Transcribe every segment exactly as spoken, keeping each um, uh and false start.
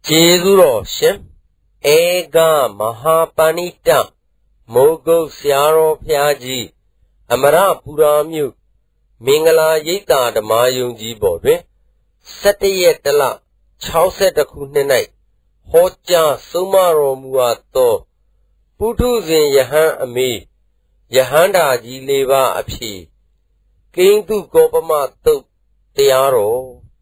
ကျေးဇူးတော်ရှင်ဧကမဟာပဏိတမိုးကုတ်ဆရာတော်ဘုရားကြီးအမရပူရာမြို့မင်္ဂလာရိပ်သာဓမ္မယုံကြည်ပေါ်တွင်ဆယ်တစ်ရက်တလခြောက်ဆယ်တစ်ခုနှစ်၌ဟောကြားဆုံးမတော်မူအပ်သောပုထုဇဉ်ယဟန်အမေယဟန္တာကြီးလေးပါးအဖြစ်ကိန်းသူကောပမတုတ်တရားတော်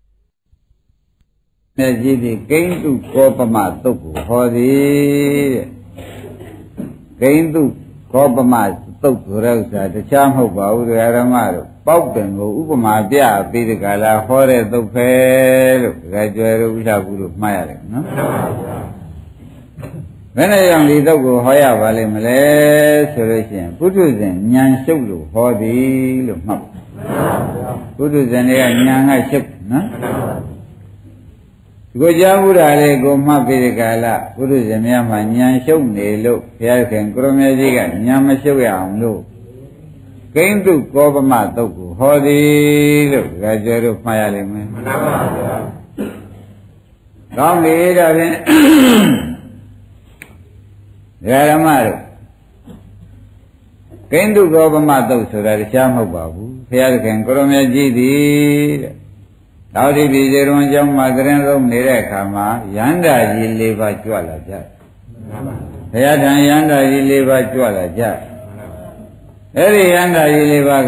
မြတ်ကြီးဒီကိန်းသူကောပမတုတ်ကိုဟောသည်တဲ့ကိန်းသူကောပမတုတ်ဆိုတဲ့ဥစ္စာတခြားမဟုတ်ပါဘူးဓမ္မတို့ပေါက်တယ်ကိုဥပမာပြပြီးဒီကလာဟောတဲ့တုတ်ပဲလို့ဒါကြွယ်လို့ဥစ္စာဘူးလို့မှားရတယ်နော်ဘယ်နဲ့ကြောင့်ဒီတုတ်ကိုဟောရပါလိမ့်မလဲဆိုလို့ရှိရင်ပုထုဇဉ်ဉာဏ်ရှုပ်လို့ဟောသည်လို့မှတ်ပါပုထုဇဉ်တွေကဉာဏ်ကရှုပ်နော်ဒီကိုကြားဘူးတာလေးကိုမှတ်ပြီးဒီကလာပုထုဇဉ်များမှာဉာဏ်ရှုပ်နေလို့ဘုရားခင်ကိုရမေကြီးကဉာဏ်မရှုပ်ရအောင်လို့ကိန်းတုကောပမတုတ်ကိုဟောသည်လို့ဒါကြွယ်လို့မှားရလိမ့်မယ်မှန်ပါဗျာကောင်းပြီဒါဖြင့်ဓမ္မတို့ကိန်းတုကောပမတုတ်ဆိုတာတရားမဟုတ်ပါဘူးဘုရားခင်ကိုရမေကြီးသည်တဲ့တောတိပိစေရုံကျောင်းမှာသရင်လုံးနေတဲ့အခါမှာယန္တာကြီးလေးပါးကြွလာကြဘုရားထံယန္တာကြီးလေးပါးကြွလာကြအဲ့ဒီယန္တာကြီးလေးပါးက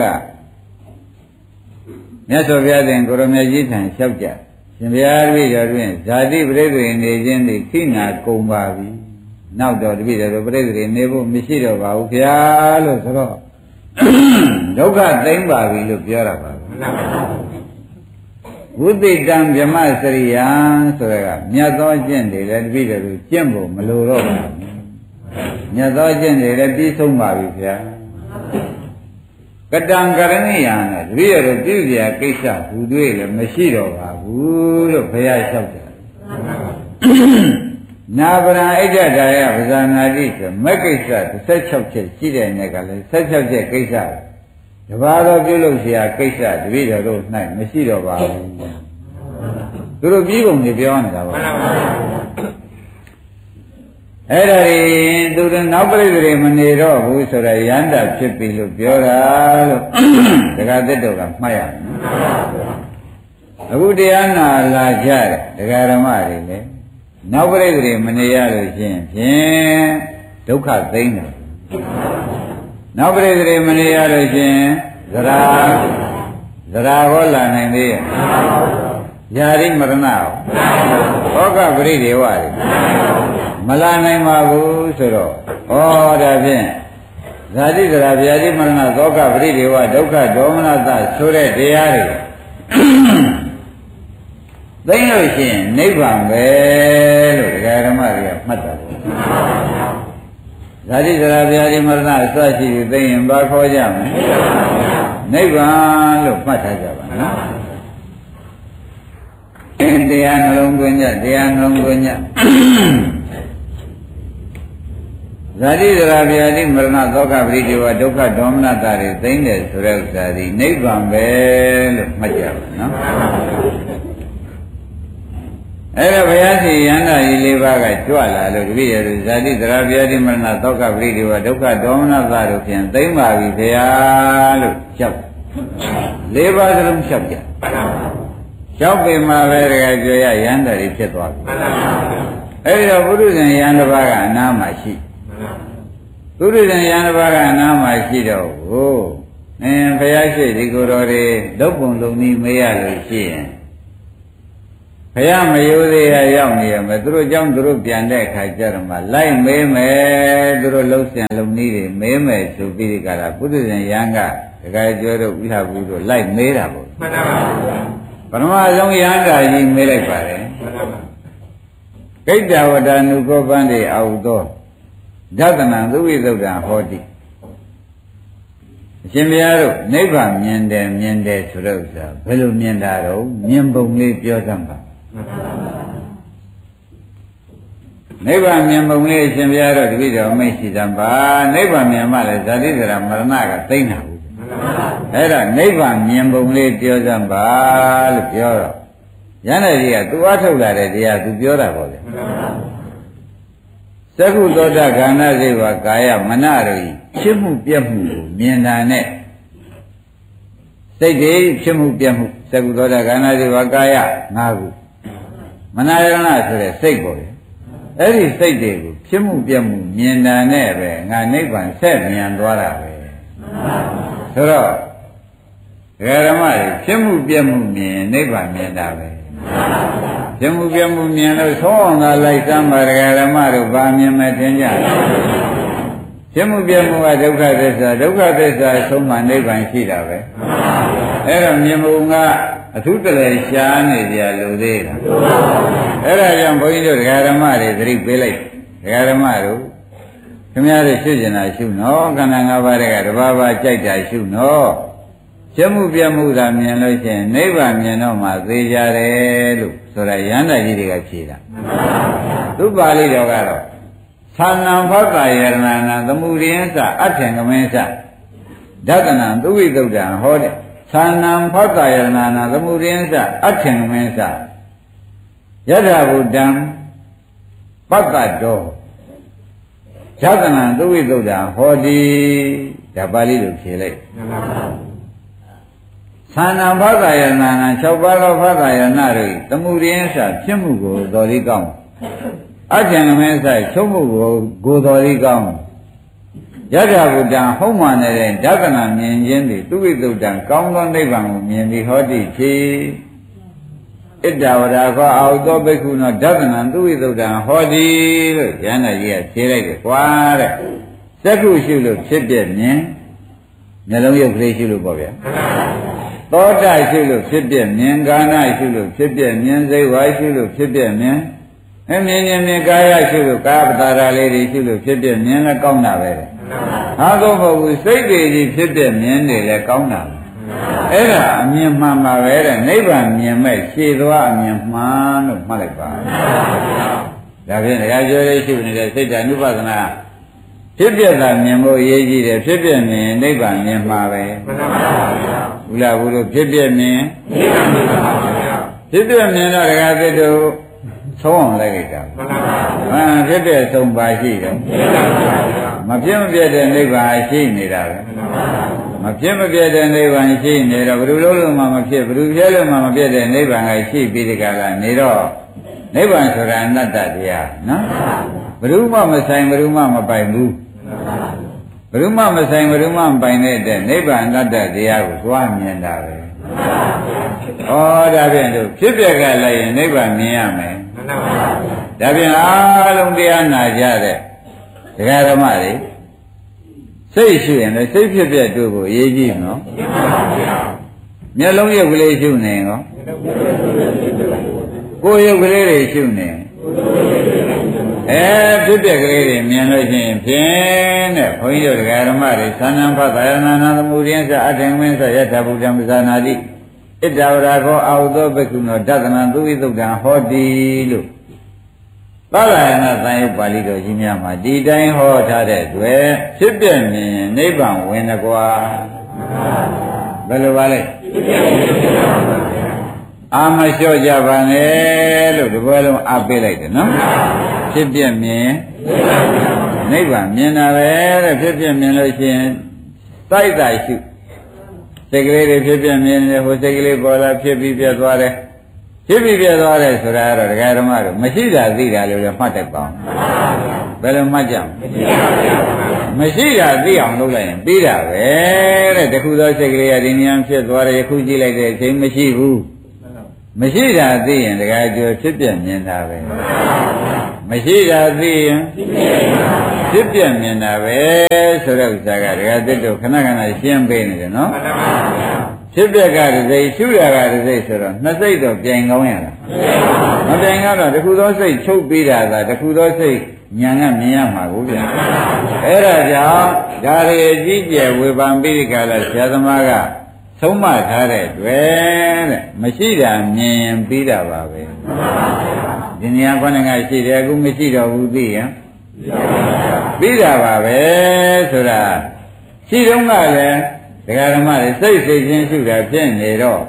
မြတ်စွာဘုရားရှင်ကိုရမေကြီးထံလျှောက်ကြရှင်ဘုရားတပည့်တော်တွင်ဇာတိပရိသေနေခြင်းသည်ခိနာကုန်ပါပြီနောက်တော့တပည့်တော်ပရိသေနေဖို့မရှိတော့ပါဘူးဗျာလို့ဆိုတော့ဒုက္ခသိမ့်ပါပြီလို့ပြောတာပါဝိသိတံဗြဟ္မစရိယံဆိုရကမြတ်သောကျင့်တွေလည်းတပည့်တော်တို့ကျင့်ဖို့မလိုတော့ပါဘူးမြတ်သောကျင့်တွေလည်းပြီးဆုံးပါပြီဗျာကတံကရဏိယံနဲ့တပည့်တော်တို့ပြုစရာကိစ္စဘူတွေးလည်းမရှိတော့ပါဘူးလို့ဘုရားလျှောက်တယ်နာပရံဣဒ္ဓဒါယပဇာနာတိဆိုမက်ကိစ္စတစ်ဆယ်ခြောက်ချက်ရှိတဲ့နေ့ကလည်းဆယ်ခြောက်ချက်ကိစ္စတပါးတော့ပြုလုပ်เสียကိစ္စတပည့်တော်တို့၌မရှိတော့ပါဘူးသူတို့ပြီးပုံတွေပြောနေတာပါအဲ့ဒါတွေသူတို့နောက်ပြိတ္တိမနေတော့ဘူးဆိုတော့ယန္တာဖြစ်ပြီလို့ပြောတာလို့ဒကာသစ်တို့ကမှတ်ရမယ်အခုတရားနာလာကြတယ်ဒကာဓမ္မတွေလည်းနောက်ပြိတ္တိမနေရလို့ရှိရင်ဖြင့်ဒုက္ခသိမ့်တယ်နောက်ပြိတ္တိမနေရလို့ချင်းသရာသရာဟောလာနိုင်သေးရဲ့ယာရိမရဏဟောကပရိဒေဝတွေမလာနိုင်ပါဘူးဆိုတော့ဩဒါဖြင့်ဇာတိသရာဗျာတိမရဏသောကပရိဒေဝဒုက္ခဒေါမနတဆိုတဲ့တရားတွေသိလို့ရှိရင်နိဗ္ဗာန်ပဲလို့ဒကာဓမ္မတွေကမှတ်တာပေါ့ဇာတိဇရာဗျာတိမရဏအစရှိပြီးသိရင်ဘာခေါ်ကြမလဲနိဗ္ဗာန်လို့မှတ်ထားကြပါနော်တရားနှလုံးသွင်းကြတရားနှလုံးသွင်းကြဇာတိဇရာဗျာတိမရဏသောကပရိဒေဝဒုက္ခဒေါမနတာတွေသိမ့်တယ်ဆိုတဲ့ဥစ္စာဒီနိဗ္ဗာန်ပဲလို့မှတ်ကြပါနော်အဲ့ဒါဘုရားရှင်ယန္တာကြီးလေးပါးကကြွလာလို့တပည့်ရဇာတိသရဗျာတိမရဏသောကပရိဒေဝဒုက္ခဒေါမနသတို့ဖြင့်သိမ့်ပါပြီဘုရားလို့လျှောက်လေးပါးစလုံးလျှောက်ကြလျှောက်ပေမှာပဲတကယ်ကြွရယန္တာကြီးဖြစ်သွားပြီအဲ့ဒီတော့ပုရုဇဉ်ယန္တာဘာကအနာမှာရှိပုရုဇဉ်ယန္တာဘာကအနာမှာရှိတော့ဟိုအင်းဘုရားရှိဒီကိုယ်တော်တွေလုတ်ပုံလုံးကြီးမေးရလို့ရှိရင်ဘုရားမယိုသေးရရောက်နေရမယ်သူတို့ကြောင့်သူတို့ပြန်တဲ့အခါကျတော့မှလိုက်မေးမယ်သူတို့လှုပ်ရှားလုံနည်းတွေမေးမယ်ဆိုပြီးဒီကရာပုထုဇဉ်ယံကဒကာကျွဲတို့ဝိဟာဘူးတို့လိုက်မေးတာပေါ့မှန်ပါပါပထမဆုံးယန္တာကြီးမေးလိုက်ပါတယ်မှန်ပါပါကိတ္တဝတ္တနုကောပန္တိအာဟုသောဒသနံသုဝိသုဒ္ဓံဟောတိအရှင်ဘုရားတို့နိဗ္ဗာန်မြင်တယ်မြင်တယ်ဆိုတဲ့ဥစ္စာဘယ်လိုမြင်တာတော့မြင်ပုံလေးပြောစမ်းပါနိဗ္ဗာန်မြင်ပုံလေးအရှင်ဘုရားတို့တပည့်တော်မိတ်ရှိသံပါနိဗ္ဗာန်မြင်မှလည်းဇာတိဇရာမရဏကသိမ့်တာဘူးအဲ့ဒါနိဗ္ဗာန်မြင်ပုံလေးပြောစမ်းပါလို့ပြောတော့ရဟန္တာကြီးကသူအားထုတ်လာတဲ့တရားသူပြောတာပေါ့လေသက္ကုသောတာခန္ဓာစိတ်ဝါကာယမနတို့ဤဖြစ်မှုပြက်မှုကိုမြင်တာနဲ့စိတ်တွေဖြစ်မှုပြက်မှုသက္ကုသောတာခန္ဓာစိတ်ဝါကာယ၅ခုမနယရဏဆိုတဲ့စိတ်ပေါ့လေအဲ့ဒီစိတ်တွေကိုဖြစ်မှုပြက်မှုမြင်တာနဲ့ပဲငါနိဗ္ဗာန်ဆက်မြန်သွားတာပဲဆိုတော့ဓမ္မတွေဖြစ်မှုပြက်မှုမြင်နိဗ္ဗာန်မြင်တာပဲဖြစ်မှုပြက်မှုမြင်လို့သုံးအောင်သာလိုက်စမ်းပါဓမ္မတို့ဗာမြင်မဲ့ထင်ကြဖြစ်မှုပြက်မှုကဒုက္ခသစ္စာဒုက္ခသစ္စာဆုံးမှနိဗ္ဗာန်ရှိတာပဲအဲ့တော့မြင်မှုကအထုတလည်းရှားနေကြလို့သေးတာအဲ့ဒါကြောင့်ဘုန်းကြီးတို့ဓမ္မတွေသတိပေးလိုက်ဓမ္မတို့ခင်ဗျားတို့ရှုကျင်တာရှုနော်ခန္ဓာ၅ပါးတွေကတဘာဘာကြိုက်တာရှုနော်ဖြစ်မှုပြမှုသာမြင်လို့ရှိရင်နိဗ္ဗာန်မြင်တော့မှသိကြတယ်လို့ဆိုတာရဟန္တာကြီးတွေကဖြေတာသူပါဠိတော်ကတော့သာဏံဖောတယရဏနာသမှုရိယသအထင်ကမင်းသဒသနံသူဝိသုဒ္ဓံဟောတဲ့သာဏံဖောတယရဏနာသမှုရိယသအထင်ကမင်းသယထဗုဒ္ဓံပတ္တတောဒသနံသူဝိသုဒ္ဓံဟောတိဒါပါဠိလိုဖြေလိုက်သာဏံဖသယနာနာ၆ပါးသောဖသယနာတို့သမုဒိယဆဖြစ်မှုကိုတော်လေးကောင်းအကျဉ်းမဲဆိုင်ချုပ်မှုကိုကိုတော်လေးကောင်းယထာဘုဒ္ဓံဟုတ်မှန်တဲ့ဒသနာမြင်ခြင်းသည်သူဝိသုဒ္ဓံကောင်းသောနိဗ္ဗာန်ကိုမြင်ပြီးဟောတိဖြစ်ဣတ္တဝရခောအာဟုသောဘိက္ခုနောဒသနံသူဝိသုဒ္ဓံဟောတိလို့ဉာဏ်တော်ကြီးကဖြေလိုက်တယ်ကွာတဲ့သက္ကုရှုလို့ဖြစ်ပြမြင်မျက်လုံးရုပ်ကလေးရှုလို့ပေါ့ဗျာသောတာရှုလို့ဖြစ်ပြမြင်ကာဏရှုလို့ဖြစ်ပြမြင်စိတ်ဝါရှုလို့ဖြစ်ပြမြင်အမြင်မြင်မြင်ကာယရှုလို့ကာပတာရာလေးတွေရှုလို့ဖြစ်ပြမြင်လဲကောင်းတာပဲဟာတော့မဟုတ်ဘူးစိတ်တွေကြီးဖြစ်ပြမြင်နေလဲကောင်းတာအဲ့ဒါအမြင်မှန်ပါပဲတဲ့နိဗ္ဗာန်မြင်မဲ့ရှည်သွားအမြင်မှန်လို့မှတ်လိုက်ပါဒါဖြင့်တရားပြောလေးရှုနေတဲ့စိတ်ဓာတ် ानु ပါဒနာဖြစ်ပြတာမြင်ဖို့အရေးကြီးတယ်ဖြစ်ပြမြင်နိဗ္ဗာန်မြင်မှာပဲမှန်ပါပါဘုလားဘုလို့ဖြစ်ပြမြင်ဖြစ်ပြမြင်တော့ဒကာသစ်တို့သုံးအောင်လိုက်လိုက်တာမှန်ပါပါဟမ်ဖြစ်ပြဆုံးပါရှိတယ်မဖြစ်မပြတ်တဲ့နိဗ္ဗာန်ရှိနေတာပဲမဖြစ်မပြတ်တဲ့နိဗ္ဗာန်ရှိနေတော့ဘယ်လိုလုပ်လို့မှမဖြစ်ဘယ်လိုပြည့်လို့မှမပြတ်တဲ့နိဗ္ဗာန်ကရှိပြီးဒီကလာနေတော့နိဗ္ဗာန်ဆိုတာအနတ္တတရားနော်ဘယ်သူမှမဆိုင်ဘယ်သူမှမပိုင်ဘူးဘယ်သူမှမဆိုင်ဘယ်သူမှမပိုင်တဲ့နိဗ္ဗာန်အနတ္တတရားကိုသွားမြင်တာပဲဩဒါဖြင့်တို့ဖြစ်ပြကလိုက်ရင်နိဗ္ဗာန်မြင်ရမယ်ဒါဖြင့်အားလုံးတရားနာကြတဲ့ဒကာဓမ္မတွေစိတ်ရှိရင်လည်းစိတ်ဖြစ်ပြတို့ကိုအရေးကြီးနော်မျက်လုံးရုပ်ကလေးရှုနေရောကိုယ်ရုပ်ကလေးတွေရှုနေအဲဖြစ်ပြကလေးတွေမြင်လို့ရှိရင်ဖြင့်တဲ့ဘုန်းကြီးတို့ဒကာဓမ္မတွေသဏ္ဍာန်ဖသယနာနာသမုဒိယသအထင်မင်းသယထာဘုဒ္ဓံပဇာနာတိဣတ္တဝရခောအာဟုသောဘိက္ခုနောဒသနံသူဝိသုဒ္ဓံဟောတိလို့သဗ္ဗယနာသံယုတ်ပါဠိတော်ကြီးများမှာဒီတိုင်းဟောထားတဲ့တွေ့ဖြစ်ပြမြင်နိဗ္ဗာန်ဝင်တကွာဘယ်လိုပါလဲအာမလျှော့ကြပါနဲ့လို့ဒီဘယ်လုံးအပေးလိုက်တယ်နော်ဖြစ်ပြမြင်နိဗ္ဗာန်မြင်တာပဲတဲ့ဖြစ်ပြမြင်လို့ရှိရင်တိုက်တိုက်ရှုစိတ်ကလေးတွေဖြစ်ပြမြင်တယ်ဟိုစိတ်ကလေးပေါ်လာဖြစ်ပြီးပြတ်သွားတယ်ဖြစ်ပြီးပြတ်သွားတယ်ဆိုတာကတော့ဒကာဓမ္မတို့မရှိတာသိတာလို့လည်းမှတ်တတ်ပါအောင်ဘယ်လိုမှတ်ကြမမရှိတာသိအောင်လုပ်လိုက်ရင်ပြီးတာပဲတဲ့တခုသောစိတ်ကလေးကဒီဉာဏ်ဖြစ်သွားတယ်ခုကြည့်လိုက်တဲ့အချိန်မရှိဘူးမရှိတာသိရင်တခါကျော်ဖြစ်ပြမြင်တာပဲမရှိတာသိရင်ဖြစ်ပြမြင်တာပဲဆိုတဲ့ဥစ္စာကတခါသစ်တို့ခဏခဏရှင်းပေးနေတယ်နော်ဖြစ်ပြကတစိရှုရကတစိဆိုတော့နှစ်စိတ်တော့ပြန်ကောင်းရတာမပြန်ကတော့တခုသောစိတ်ချုပ်ပြီးတာကတခုသောစိတ်ဉာဏ်ကမြင်ရမှာကိုဗျာအဲ့ဒါကြောင့်ဒါရီအကြီးကျယ်ဝေဖန်ပြီးဒီကလာဆရာသမားကသုံးမထားတဲ့တွေ့တဲ့မရှိတာမြင်ပြီးတာပါပဲဒီနေရာခေါင်းကရှိတယ်အခုမရှိတော့ဘူးသိရင်ပြီးတာပါပဲဆိုတာရှိတော့ကလည်းဒကာဓမ္မတွေစိတ်စိတ်ချင်းရှုတာဖြစ်နေတော့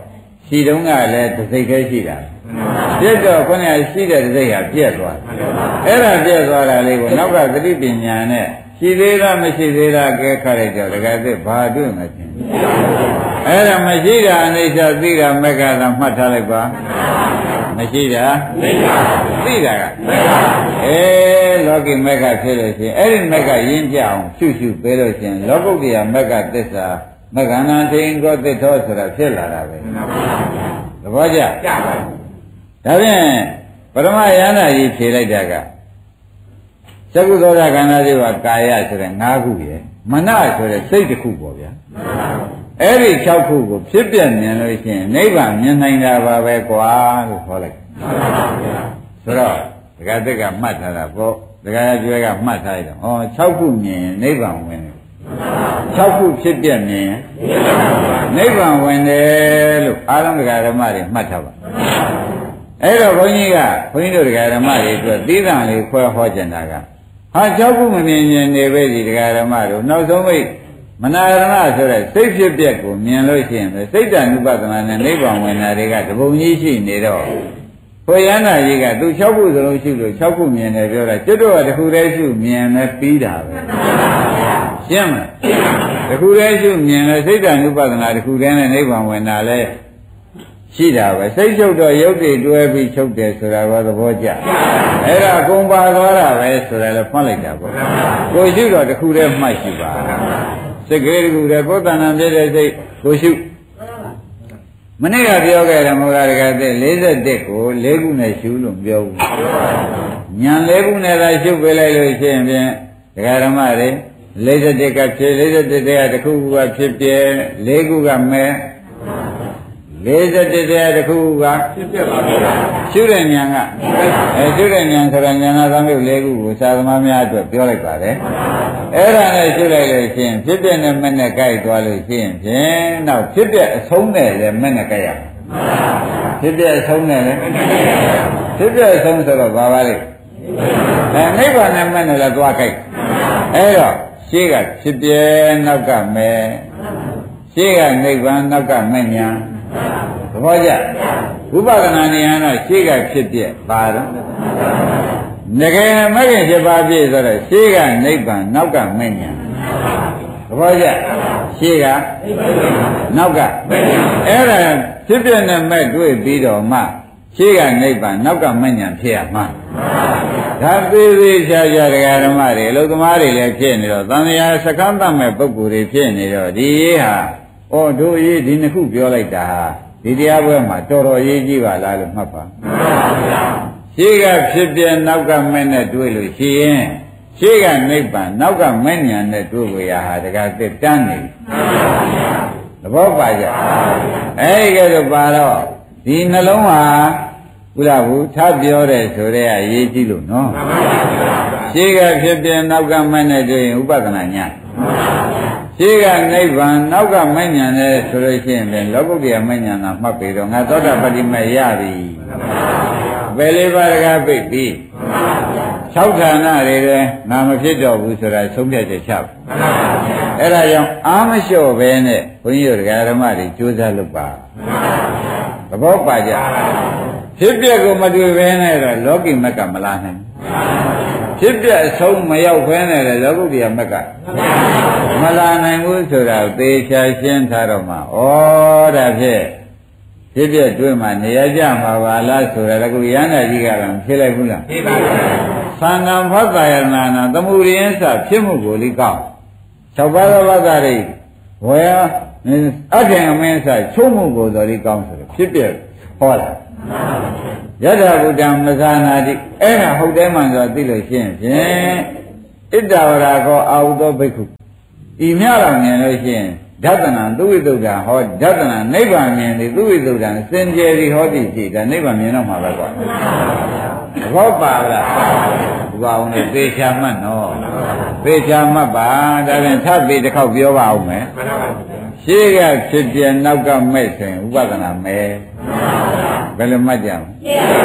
ရှိတုန်းကလည်းတစ်စိတ်ခဲရှိတာပြည့်တော့ခေါင်းကရှိတဲ့တစ်စိတ်ဟာပြည့်သွားအဲ့ဒါပြည့်သွားတာလေးကိုနောက်ကသတိပညာနဲ့ရှိသေးလားမရှိသေးလားကဲခါလိုက်တော့တကယ်သိဘာတွေ့မှချင်းအဲ့ဒါမရှိတာအိဋ္ဌသိတာမက္ခသာမှတ်ထားလိုက်ပါမရှိတာသိတာကအဲလောကီမက္ခဖြစ်လို့ရှိရင်အဲ့ဒီမက္ခရင်းပြအောင်ရှုရှုပေးလို့ရှိရင်လောကုတ္တရာမက္ခသစ္စာမက္ခဏာထိန်ကောသစ္ထောဆိုတာဖြစ်လာတာပဲသဘောကျဒါဖြင့်ပရမယန္တာကြီးဖြေလိုက်တာကသကုသောတာခန္ဓာတွေပါကာယဆိုတဲ့၅ခုရယ်မနဆိုတဲ့စိတ်တစ်ခုပေါ့ဗျာအဲ့ဒီ၆ခုကိုဖြစ်ပြမြင်လို့ရှိရင်နိဗ္ဗာန်မြင်နိုင်တာပါပဲကွာလို့ခေါ်လိုက်ဆိုတော့ဒကာသက်ကမှတ်ထားတာပေါ့ဒကာကျွဲကမှတ်ထားရတော့ဩ၆ခုမြင်ရင်နိဗ္ဗာန်ဝင်တယ်၆ခုဖြစ်ပြမြင်ရင်နိဗ္ဗာန်ဝင်တယ်လို့အားလုံးဒကာဓမ္မတွေမှတ်ထားပါအဲ့တော့ဘုန်းကြီးကဘုန်းကြီးတို့ဒကာဓမ္မတွေအတွက်သီးသန့်လေးခွဲဟောကျင်တာကဟာ၆ခုမမြင်ရင်နေပဲဒီဒကာဓမ္မတို့နောက်ဆုံးမိတ်မနာရဏဆိုတဲ့စိတ်ဖြစ်ပျက်ကိုမြင်လို့ရှိရင်စိတ်တ ानु ပဒနာနဲ့နိဗ္ဗာန်ဝင်တာတွေကတပုံကြီးရှိနေတော့ဘုရားနာကြီးကသူ၆ခုစလုံးရှိလို့၆ခုမြင်တယ်ပြောတာကျွတ်တော့တခုတည်းရှုမြင်လဲပြီးတာပဲရှင်းမလားတခုတည်းရှုမြင်လဲစိတ်တ ानु ပဒနာတခုတည်းနဲ့နိဗ္ဗာန်ဝင်တာလဲရှိတာပဲစိတ်ချုပ်တော့ရုပ်တွေတွဲပြီးချုပ်တယ်ဆိုတာကသဘောကျအဲ့ဒါအကုန်ပါသွားတာပဲဆိုတာလည်းဖွင့်လိုက်တာပေါ့ကိုရှုတော့တခုတည်းမှတ်ရှိပါစိတ်ကလေးတခုတည်းကိုယ်တဏ္ဍာပြည့်တဲ့စိတ်ကိုရှုမနေ့ကပြောခဲ့တယ်မဟုတ်လားတကယ်သိ၄၁ကို၄ခုနဲ့ရှုလို့ပြောဘူးညာ၄ခုနဲ့သာရှုပေးလိုက်လို့ရှိရင်ဖြင့်ဒကာဓမ္မတွေ၄၁ကဖြစ်၄၁တည်းကတစ်ခုခုကဖြစ်ပြဲ၄ခုကမဲ၄၁တည်းတခုကဖြစ်ပြပါဗျာရှုတဲ့ဉာဏ်ကအဲရှုတဲ့ဉာဏ်ဆိုတာဉာဏ်သာမျိုး၄ခုကိုသာသမားများအတွက်ပြောလိုက်ပါတယ်အဲ့ဒါနဲ့ရှုလိုက်လို့ရှိရင်ဖြစ်ပြနဲ့မဲ့နဲ့ကြိုက်သွားလို့ရှိရင်ဖြင့်နောက်ဖြစ်ပြအဆုံးနဲ့လည်းမဲ့နဲ့ကြိုက်ရဖြစ်ပြအဆုံးနဲ့လည်းဖြစ်ပြအဆုံးဆိုတော့ဘာပါလဲအဲနိဗ္ဗာန်နဲ့မဲ့နဲ့လည်းသွားကြိုက်အဲ့တော့ရှေ့ကဖြစ်ပြနောက်ကမဲ့ရှေ့ကနိဗ္ဗာန်နောက်ကမဲ့ညာသဘောကျဝိပဿနာဉာဏ်တော့ရှေ့ကဖြစ်ပြပါတော့ငကယ်မဂ္ဂင်ဖြစ်ပါပြည့်ဆိုတော့ရှေ့ကနိဗ္ဗာန်နောက်ကမဲ့ညာသဘောကျရှေ့ကနောက်ကအဲ့ဒါဖြစ်ပြနဲ့မဲ့တွေ့ပြီးတော့မှရှေ့ကနိဗ္ဗာန်နောက်ကမဲ့ညာဖြစ်ရမှာဒါသေးသေးချာချာတရားဓမ္မတွေအလုသမားတွေလည်းဖြစ်နေတော့သံဃာစကမ်းတတ်မဲ့ပုဂ္ဂိုလ်တွေဖြစ်နေတော့ဒီရေးဟာဩတို့ရေးဒီနှစ်ခုပြောလိုက်တာဒီတရားပွဲမှာတော်တော်ရေးကြည့်ပါလားလို့မှတ်ပါရှေ့ကဖြစ်ပြနောက်ကမဲ့နဲ့တွေ့လို့ရှိရင်ရှေ့ကနိဗ္ဗာန်နောက်ကမဲ့ညာနဲ့တွေ့ကိုရဟာတကယ်တန်းနေသဘောပါကြအဲဒီကဲတော့ပါတော့ဒီနှလုံးဟာဘုရားဘူးထပြောတယ်ဆိုတဲ့ကရေးကြည့်လို့နော်ရှေ့ကဖြစ်ပြနောက်ကမဲ့နဲ့တွေ့ရင်ဥပဒနာညာရှေ့ကနိဗ္ဗာန်နောက်ကမဉ္ဇဉ်နဲ့ဆိုလို့ရှိရင်လည်းလောကုတ္တရာမဉ္ဇဉ်သာမှတ်ပြီးတော့ငါသောတာပတိမေရပြီဘယ်လေးပါးကပြိပြီ၆ဌာနတွေလည်းငါမဖြစ်တော့ဘူးဆိုတာဆုံးဖြတ်ချက်ချပါအဲ့ဒါကြောင့်အာမလျှော့ပဲနဲ့ဘုန်းကြီးတို့ဓမ္မတွေကြိုးစားလုပ်ပါသဘောပါကြဖြစ်ပြကိုမတွေ့ဘဲနဲ့တော့လောကီမက်ကမလာနိုင်ဖြစ်ပြအဆုံးမရောက်ဘဲနဲ့လည်းလောကုတ္တရာမက်ကမလာနိုင်ဘူးဆိုတာသေချာရှင်းထားတော့မှဩဒါဖြင့်ဖြစ်ပြတွေ့မှနေရာကြမှာပါလားဆိုတာကရဟန္တာကြီးကလည်းဖြစ်လိုက်ဘူးလားဖြစ်ပါဘူးသံဃာဖတ်တာယနာနာသမှုရိယစဖြစ်မှုကိုလိကောက်၆ပါးသောဘာသာတွေဝေအထင်အမင်းစချုံမှုကိုတော်လိကောင်းဆိုဖြစ်ပြဟောတာယထာဘုဒ္ဓံမဇာနာတိအဲ့ဒါဟုတ်တယ်မှန်ဆိုသိလို့ရှိရင်ဖြင့်ဣတ္တဝရကောအာဟုသောဘိက္ခုဤမြတော်မြင်လို့ရှိရင်ဓတနာသူဝိတုဒ္ဓဟောဓတနာနိဗ္ဗာန်မြင်သည်သူဝိတုဒ္ဓစင်ကြယ်သည်ဟောသည်ရှိဒါနိဗ္ဗာန်မြင်တော့မှာပဲကွာဘောပါလားဒီပါအောင်လေသေချာမှတ်နော်သေချာမှတ်ပါဒါပြန်ထပ်ပြီးတစ်ခေါက်ပြောပါအောင်မယ်ရှေ့ကဖြစ်ပြနောက်ကမဲ့ဆိုရင်ဥပဒနာမဲ့ဘယ်လိုမှတ်ကြမလဲ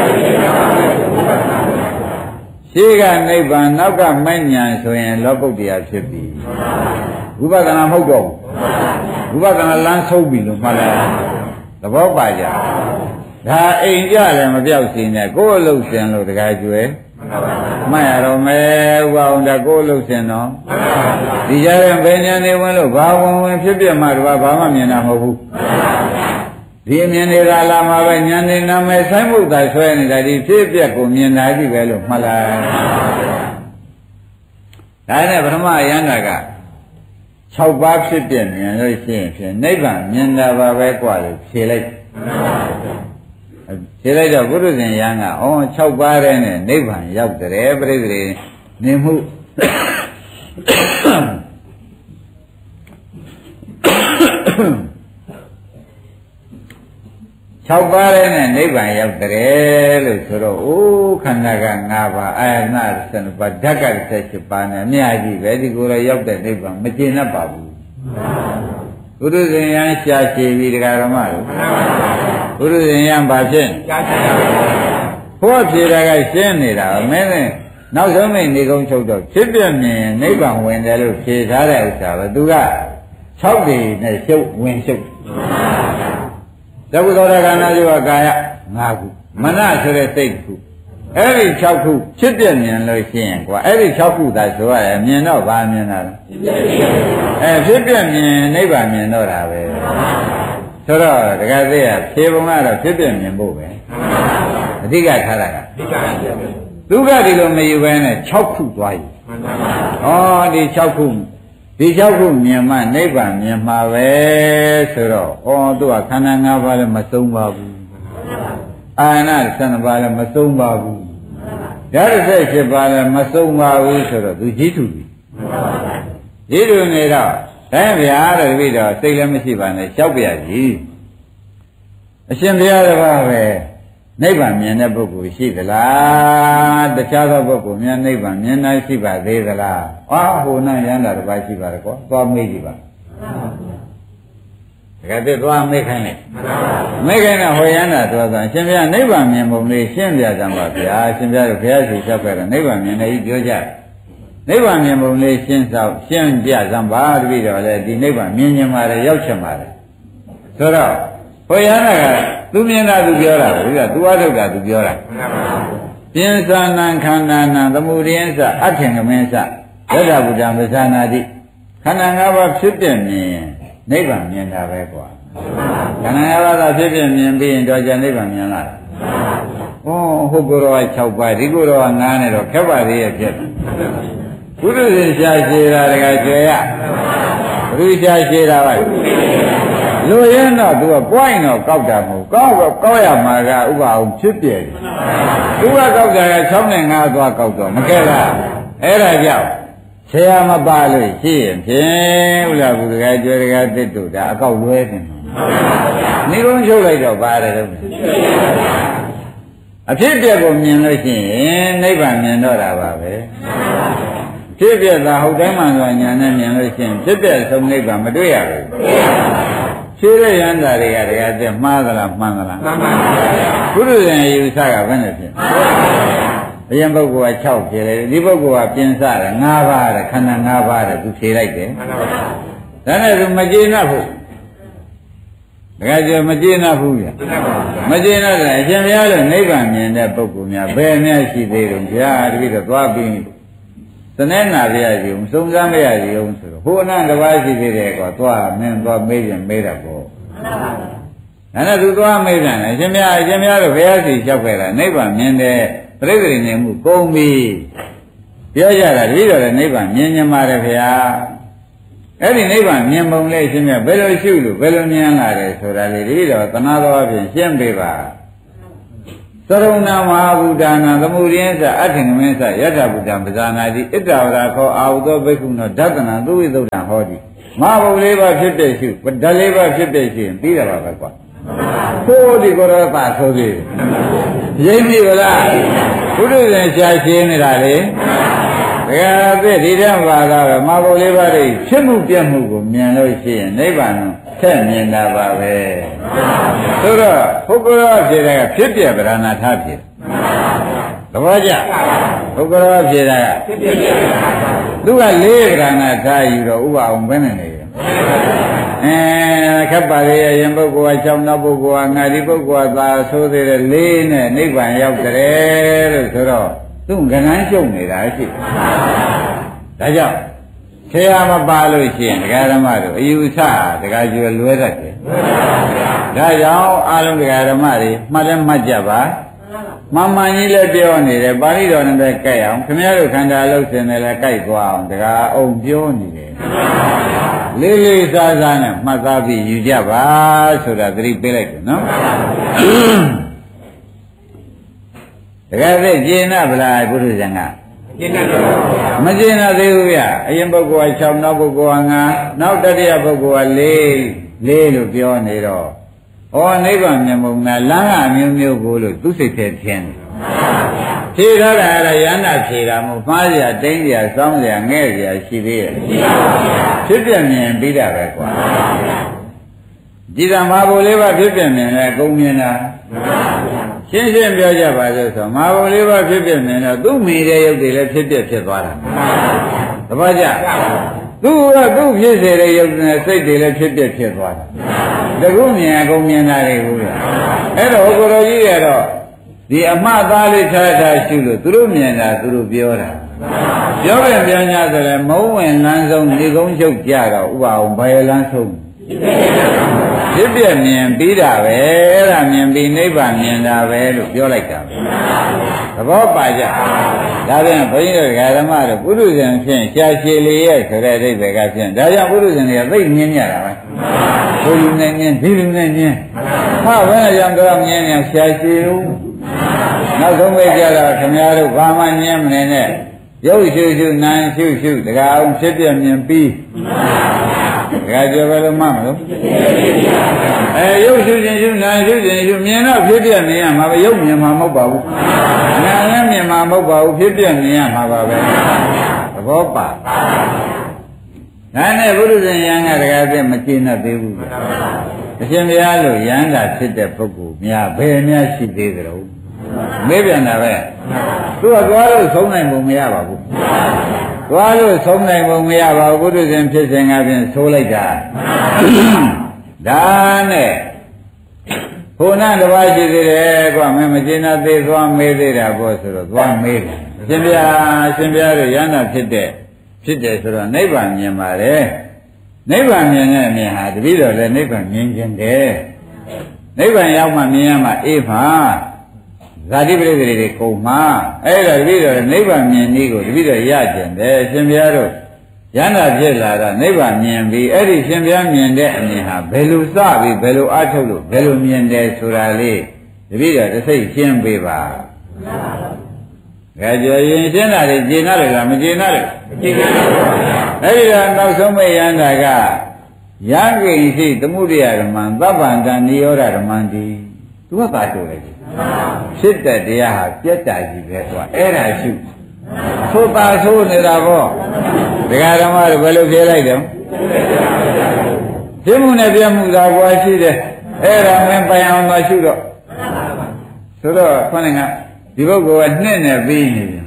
ရှေ့ကနိဗ္ဗာန်နောက်ကမဉ္ဇဉ်ဆိုရင်လောကုတ္တရာဖြစ်ပြီဝိပဿနာမဟုတ်တော့ဘူးဝိပဿနာလမ်းဆုံးပြီလို့မှတ်လိုက်သဘောပါကြဒါအိမ်ကြလည်းမပြောက်စီနဲ့ကိုယ်အလုပ်ရှင်လို့တခါကျွဲမှတ်ရတော့မယ်ဥပအောင်ဒါကိုယ်အလုပ်ရှင်တော့ဒီကြတဲ့ဘယ်ဉာဏ်နေဝင်လို့ဘာဝင်ဝင်ဖြစ်ပြမှတော့ဘာမှမြင်တာမဟုတ်ဘူးဒီအမြင်တွေကလာမှာပဲဉာဏ်နေနာမယ်ဆိုင်မှုသာဆွဲနေတာဒီဖြစ်ပြကိုမြင်တာကြည့်ပဲလို့မှတ်လိုက်ဒါနဲ့ပထမယန္တာက၆ပါးဖြစ်ပြမြင်လို့ရှိရင်ဖြင့်နိဗ္ဗာန်မြင်တာပါပဲกว่าလို့ဖြေလိုက်ဖြေလိုက်တော့ဘုရုဇင်ယံကဩ၆ပါးတဲ့နဲ့နိဗ္ဗာန်ရောက်တယ်ပြိတ္တိနေမှု၆ပါးတဲ့နဲ့နိဗ္ဗာန်ရောက်တယ်လို့ဆိုတော့အိုးခန္ဓာက၅ပါးအာယနာ၁၂ပါးဓာတ်က၁၈ပါးနဲ့အများကြီးပဲဒီကိုယ်လည်းရောက်တဲ့နိဗ္ဗာန်မကျေနပ်ပါဘူးဘုရုဇင်ယံရှားရှည်ပြီးတရားဓမ္မလို့ဘုရုဇင်ယံဘာဖြစ်ရှားရှည်ဘုရားဖြေတာကရှင်းနေတာမင်းနဲ့နောက်ဆုံးမိတ်နေကုန်းချုပ်တော့ဖြစ်ပြမြင်နိဗ္ဗာန်ဝင်တယ်လို့ဖြေထားတဲ့ဥစ္စာပဲသူက၆တည်နဲ့ရှုပ်ဝင်ရှုပ်သဗ္ဗသောတခန္ဓာယောကာယ၅ခုမနဆိုတဲ့စိတ်ခုအဲ့ဒီ၆ခုဖြစ်ပြမြင်လို့ရှိရင်ကွာအဲ့ဒီ၆ခုသာဆိုရတယ်မြင်တော့ဗာမြင်တာလဲအဲဖြစ်ပြမြင်နိဗ္ဗာန်မြင်တော့တာပဲဆိုတော့တခါသေးရဖြေပုံကတော့ဖြစ်ပြမြင်ဖို့ပဲအဓိကထားတာကဒုက္ခဒီလိုမယူဘဲနဲ့၆ခုသွားယူဩဒီ၆ခုဒီ၆ခုမြင်မှနိဗ္ဗာန်မြင်မှာပဲဆိုတော့ဩသူကခန္ဓာ၅ပါးလည်းမဆုံးပါဘူးအာရဏ၁၂ပါးလည်းမဆုံးပါဘူးဓာတ်၁၈ပါးလည်းမဆုံးပါဘူးဆိုတော့သူကြီးထုပြီကြီးထုနေတော့ဒါဗျာတဲ့ပြီးတော့စိတ်လည်းမရှိပါနဲ့ရှောက်ပြကြီးအရှင်ဘုရားတပါးပဲနိဗ္ဗာန်မြင်တဲ့ပုဂ္ဂိုလ်ရှိသလားတခြားသောပုဂ္ဂိုလ်များနိဗ္ဗာန်မြင်နိုင်ရှိပါသေးသလားအာဟိုနာယန္တာတစ်ပါးရှိပါတယ်ကွာသွားမေးကြည့်ပါတကယ်တော့သွားမေးခိုင်းလိုက်မေးခိုင်းတဲ့ဟိုယန္တာသွားဆိုရှင်ဘုရားနိဗ္ဗာန်မြင်ပုံလေးရှင်းပြကြပါဗျာရှင်ဘုရားတို့ဘုရားရှိချက်ပဲနိဗ္ဗာန်မြင်တယ်ပြောကြနိဗ္ဗာန်မြင်ပုံလေးရှင်းသောရှင်းပြကြပါတပည့်တော်လည်းဒီနိဗ္ဗာန်မြင်မြင်ပါတယ်ရောက်ချင်ပါတယ်ဆိုတော့ဘုရားကသူမြင်တာသူပြောတာဘူးကသူအထုတ်တာသူပြောတာပြင်းစာနံခန္ဓာနံသမုဒိယသအထင်ကမင်းသယတ္တဗုဒ္ဓံပဇာနာတိခန္ဓာ၅ပါးဖြစ်ပြမြင်နိဗ္ဗာန်မြင်တာပဲကွာခန္ဓာ၅ပါးသာဖြစ်ပြမြင်ပြီးရင်တော့ကျန်နိဗ္ဗာန်မြင်လာတယ်ဩဟုတ်ကိုယ်တော်က၆ပါးဒီကိုယ်တော်က၅နဲ့တော့ခက်ပါသေးရဲ့ဖြစ်ဘုရုဇင်ရှားရှည်တာတကယ်ကျွေရဘုရုရှားရှည်တာပါလူရင်တော့သူက point တော့ကောက်တာမဟုတ်ကောက်တော့ကောက်ရမှာကဥပအောင်ဖြစ်ပြတယ်သူကကောက်တာက၆နဲ့၅သွားကောက်တော့မကဲလားအဲ့ဒါကြောင့်ဆရာမပါလို့ရှိရင်ဖြင့်ဥလားဘုရားကျွဲတကားတစ်တို့ဒါအကောက်လွဲနေမှာနေကုန်ချုပ်လိုက်တော့ပါတယ်တော့အဖြစ်ပြက်ကိုမြင်လို့ရှိရင်နိဗ္ဗာန်မြင်တော့တာပါပဲဖြစ်ပြက်သာဟုတ်တိုင်းမှန်စွာညာနဲ့မြင်လို့ရှိရင်ဖြစ်ပြက်ဆုံးနိဗ္ဗာန်မတွေ့ရဘူးဖြေတဲ့ယန္တာတွေကတကယ်တည်းမှားသလားမှန်သလားမှန်ပါဘူးဘုရုဇင်ယူဆကဘယ်နဲ့ဖြစ်အရင်ပုဂ္ဂိုလ်က၆ဖြေတယ်ဒီပုဂ္ဂိုလ်ကပြင်စတယ်၅ပါးတဲ့ခန္ဓာ၅ပါးတဲ့သူဖြေလိုက်တယ်ဒါနဲ့သူမကျေနပ်ဘူးတကယ်ကျမကျေနပ်ဘူးဗျမကျေနပ်တယ်အရှင်ဘုရားလည်းနိဗ္ဗာန်မြင်တဲ့ပုဂ္ဂိုလ်များဘယ်နဲ့ရှိသေးတယ်ဗျာတပည့်တော့သွားပြီးသနဲ့နာပြရစီအောင်စုံစမ်းပြရစီအောင်ဆိုတော့ဟိုအနန္တဘာရှိသေးတယ်ကွာသွားမင်းသွားမေးရင်မေးတာပေါ့ဒါနဲ့သူသွားမေးတယ်အရှင်ဘုရားအရှင်ဘုရားတို့ဘုရားစီလျှောက်ခဲ့တာနိဗ္ဗာန်မြင်တယ်ပြိတ္တိနေမှုကုန်ပြီပြောကြတာဒီတော့လည်းနိဗ္ဗာန်မြင်မြင်ပါတယ်ဗျာအဲ့ဒီနိဗ္ဗာန်မြင်ပုံလေးအရှင်ဘုရားဘယ်လိုရှုလို့ဘယ်လိုမြင်လာတယ်ဆိုတာလေဒီတော့သနာတော်အပြင်ရှင်းပေးပါသရုံနာမဟာဗုဒ္ဓနာသမုဒိယသအထင်ကမင်းသယတ္ထဗုဒ္ဓံပဇာနာတိဣတ္တဝရခောအာဟုသောဘိက္ခုနောဓတ္တနာသုဝိသုဒ္ဓံဟောတိမဟာဘုလေးပါဖြစ်တဲ့ရှုဓာတ်လေးပါဖြစ်တဲ့ရှုရင်ပြီးတာပါပဲကွာကိုယ်ဒီကိုယ်တော့ပါဆိုသေးတယ်ရိပ်မိဗလားဘုရုဇင်ရှားရှင်းနေတာလေတကယ်သိဒီတည်းပါတော့မဟာဘုလေးပါတွေဖြစ်မှုပြတ်မှုကိုမြင်လို့ရှိရင်နိဗ္ဗာန်ထက်မြင်တာပါပဲဆိုတော့ပုဂ္ဂိုလ်ဖြစ်တဲ့ကဖြစ်ပြဗရဏထားဖြစ်သဘောကျပုဂ္ဂိုလ်ဖြစ်တဲ့ကဖြစ်ပြသူကလေးဗရဏထားယူတော့ဥပအောင်ဘယ်နဲ့နေလဲအဲခက်ပါလေအရင်ပုဂ္ဂိုလ်က၆နောက်ပုဂ္ဂိုလ်ကငါဒီပုဂ္ဂိုလ်ကသာဆိုသေးတယ်လေးနဲ့နိဗ္ဗာန်ရောက်တယ်လို့ဆိုတော့သူ့ကဏ္ဍကျုံနေတာရှိဒါကြောင့်ဆရာမပါလို့ရှိရင်ဒကာဓမ္မတို့အယူဆဒကာကျွယ်လွဲတတ်တယ်ဒါကြောင့်အားလုံးဒကာဓမ္မတွေမှတ်လည်းမှတ်ကြပါမှန်မှန်ကြီးလည်းပြောနေတယ်ပါဠိတော်နဲ့ပဲကြိုက်အောင်ခင်ဗျားတို့ခန္ဓာလို့ရှင်တယ်လည်းကြိုက်သွားအောင်ဒကာအောင်ပြောနေတယ်လေးလေးစားစားနဲ့မှတ်သားပြီးယူကြပါဆိုတာသတိပေးလိုက်တယ်နော်ဒကာသိကျင့်နာဗလားဘုရားဇံကကျင့်နာမကျင့်နာသေးဘူးဗျအရင်ပုဂ္ဂိုလ်က၆နောက်ပုဂ္ဂိုလ်က၅နောက်တတိယပုဂ္ဂိုလ်က၄လေးလို့ပြောနေတော့ဩနိဗ္ဗာန်မြတ်မုံနာလမ်းကအမျိုးမျိုးကိုလို့သူစိတ်ထဲထင်တယ်ဖြေထားတာအဲ့ဒါရဟန္တာဖြေတာမို့မှားကြတိမ့်ကြစောင်းကြငဲ့ကြရှိသေးရဲ့ဖြစ်ပြမြင်ပြီးတာပဲကွာဒီကမာဘုလေးပါဖြစ်ပြမြင်လဲအကုန်မြင်တာရှင်းရှင်းပြောကြပါလို့ဆိုမာဘုလေးပါဖြစ်ပြမြင်တော့သူ့မိတဲ့ရုပ်တွေလည်းဖြစ်ပြဖြစ်သွားတာသဘောကျသူကသူ့ဖြစ်စေတဲ့ရုပ်နဲ့စိတ်တွေလည်းဖြစ်ပြဖြစ်သွားတာတခုမြင်အကုန်မြင်တာတွေဘူးလားအဲ့တော့ကိုတော်ကြီးကတော့ဒီအမှားသားလေးထားထားရှုလို့သူတို့မြင်တာသူတို့ပြောတာပြောပြန်ပြော냐ဆိုလဲမုံဝင်လမ်းဆုံးဒီကုန်းချုပ်ကြတော့ဥပအောင်ဘယ်လမ်းဆုံးဖြစ်ပြမြင်ပြီးတာပဲအဲ့ဒါမြင်ပြီးနိဗ္ဗာန်မြင်တာပဲလို့ပြောလိုက်တာပဲသဘောပါကြဒါပြန်ဘုန်းကြီးတို့ဓမ္မတို့ပုရုဇဉ်ဖြင့်ရှားရှည်လေးရဲ့ဆိုတဲ့အဓိပ္ပာယ်ကဖြင့်ဒါကြောင့်ပုရုဇဉ်တွေကသိမြင်ကြတာပဲဘုလူနဲ့မြင်ဒီလူနဲ့မြင်ဟာဘယ်နဲ့ကြောင့်တော့မြင်နေရှားရှည်လို့နောက်ဆုံးပဲကြတော့ခင်ဗျားတို့ဘာမှမြင်မနေနဲ့ရုပ်ရှုရှုနာမ်ရှုရှုတကားအောင်ဖြစ်ပြမြင်ပြီးတကားကြောပဲလို့မှမလို့အဲရုပ်ရှုခြင်းရှုနာမ်ရှုခြင်းရှုမြင်တော့ဖြစ်ပြမြင်ရမှာပဲရုပ်မြင်မှာမဟုတ်ပါဘူးနာမ်လည်းမြင်မှာမဟုတ်ပါဘူးဖြစ်ပြမြင်ရမှာပါပဲသဘောပါဒါနဲ့ဘုရုဇဉ်ယံကတကားပြမကျေနပ်သေးဘူးအရှင်ဘုရားလို့ယံတာဖြစ်တဲ့ပုဂ္ဂိုလ်များဘယ်များရှိသေးကြတော့မေးပြန်တာပဲသူကသွားလို့ဆုံးနိုင်ပုံမရပါဘူးသွားလို့ဆုံးနိုင်ပုံမရပါဘူးဘုဒ္ဓဇင်ဖြစ်စဉ်ကဖြင့်ဆိုးလိုက်တာဒါနဲ့ဘုနာတစ်ပါးရှိသေးတယ်ကွာမင်းမကျေနပ်သေးသွားမေးသေးတာပေါ့ဆိုတော့သွားမေးတယ်အရှင်ဘုရားအရှင်ဘုရားတို့ယန္တာဖြစ်တဲ့ဖြစ်တယ်ဆိုတော့နိဗ္ဗာန်မြင်ပါတယ်နိဗ္ဗာန်မြင်တဲ့အမြင်ဟာတပည့်တော်လည်းနိဗ္ဗာန်မြင်ခြင်းတယ်နိဗ္ဗာန်ရောက်မှမြင်ရမှအေးပါဇာတိပရိသေတွေကုန်မှာအဲ့ဒါတပည့်တော်နိဗ္ဗာန်မြင်နည်းကိုတပည့်တော်ရကျင်တယ်ရှင်ဘုရားတို့ယန္တာဖြစ်လာတော့နိဗ္ဗာန်မြင်ပြီးအဲ့ဒီရှင်ဘုရားမြင်တဲ့အမြင်ဟာဘယ်လိုစပြီးဘယ်လိုအထုတ်လို့ဘယ်လိုမြင်တယ်ဆိုတာလေးတပည့်တော်တစ်စိတ်ရှင်းပေးပါကြကြရင်ရှင်းတာလေကျေနပ်တယ်လားမကျေနပ်ဘူးကျေနပ်ပါဘူးအဲ့ဒီတော့နောက်ဆုံးမဲ့ယန္တာကယံကိဉ္စီသမှုရိယဓမ္မံသဗ္ဗန္တနိရောဓဓမ္မံတိသူကပါဆိုလိုက်ဖြစ်တဲ့တရားဟာပြတ်တာကြီးပဲကွာအဲ့ဒါရှုသို့ပါဆိုနေတာပေါ့ဒကာဓမ္မတို့ဘယ်လိုဖြေလိုက်တော့ဖြစ်မှုနဲ့ပြမှုသာကွာရှိတယ်အဲ့ဒါမင်းပိုင်အောင်သာရှုတော့ဆိုတော့ခေါင်းကဒီပုဂ္ဂိုလ်ကနှစ်နဲ့ပြီးနေတယ်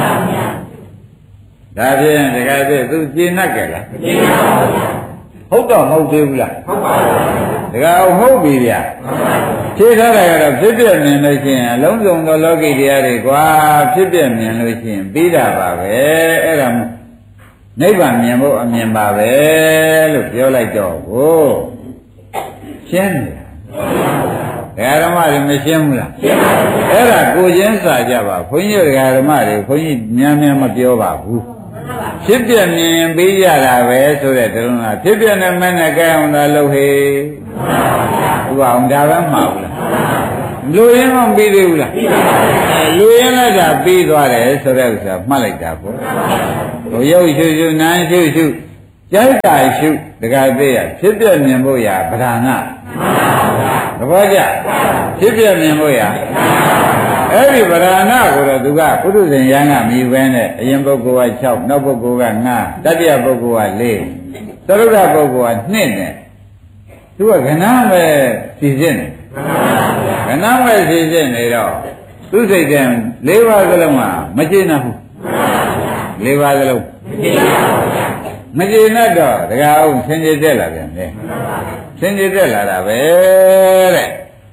ဒါဖြင့်ဒကာသိသူကျေနပ်ကြလားကျေနပ်ပါဘူးဟုတ်တော့မဟုတ်သေးဘူးလားဟုတ်ပါဘူးဒကာဟုတ်ပြီဗျာဖြေထားတာကတော့ဖြစ်ပြမြင်လို့ရှိရင်အလုံးစုံသောလောကီတရားတွေကွာဖြစ်ပြမြင်လို့ရှိရင်ပြီးတာပါပဲအဲ့ဒါနိဗ္ဗာန်မြင်ဖို့အမြင်ပါပဲလို့ပြောလိုက်တော့ကိုရှင်းတယ်ဒကာဓမ္မတွေမရှင်းဘူးလားရှင်းပါဘူးအဲ့ဒါကိုချင်းစာကြပါဘုန်းကြီးဒကာဓမ္မတွေဘုန်းကြီးများများမပြောပါဘူးဖြစ်ပြမြင်ရင်ပြီးရတာပဲဆိုတဲ့တလုံးကဖြစ်ပြနဲ့မနဲ့ကြိုက်အောင်သာလုပ်ဟေးဥပအောင်ဒါပဲမှာဘူးလားလူရင်းမပြီးသေးဘူးလားလူရင်းလည်းဒါပြီးသွားတယ်ဆိုတဲ့ဥစ္စာမှတ်လိုက်တာပေါ့ဟိုရုပ်ရှုရှုနာမ်ရှုရှုကြိုက်တာရှုတခါသေးရဖြစ်ပြမြင်ဖို့ရဗဒနာသဘောကျဖြစ်ပြမြင်ဖို့ရအဲ့ဒီဗဒနာကိုတော့သူကပုထုဇဉ်ယံကမြည်ပဲနဲ့အရင်ပုဂ္ဂိုလ်က၆နောက်ပုဂ္ဂိုလ်က၅တတိယပုဂ္ဂိုလ်က၄သရုပ်ပုဂ္ဂိုလ်က၂နဲ့သူကကဏ္ဍပဲဖြည့်ခြင်းကဏ္ဍပဲဖြည့်ခြင်းနေတော့သူစိတ်က၄ပါးစလုံးကမကျေနပ်ဘူး၄ပါးစလုံးမကျေနပ်ပါဘူးမကျေနပ်တော့တကအောင်ဆင်ခြင်တက်လာပြန်တယ်ဆင်ခြင်တက်လာတာပဲတဲ့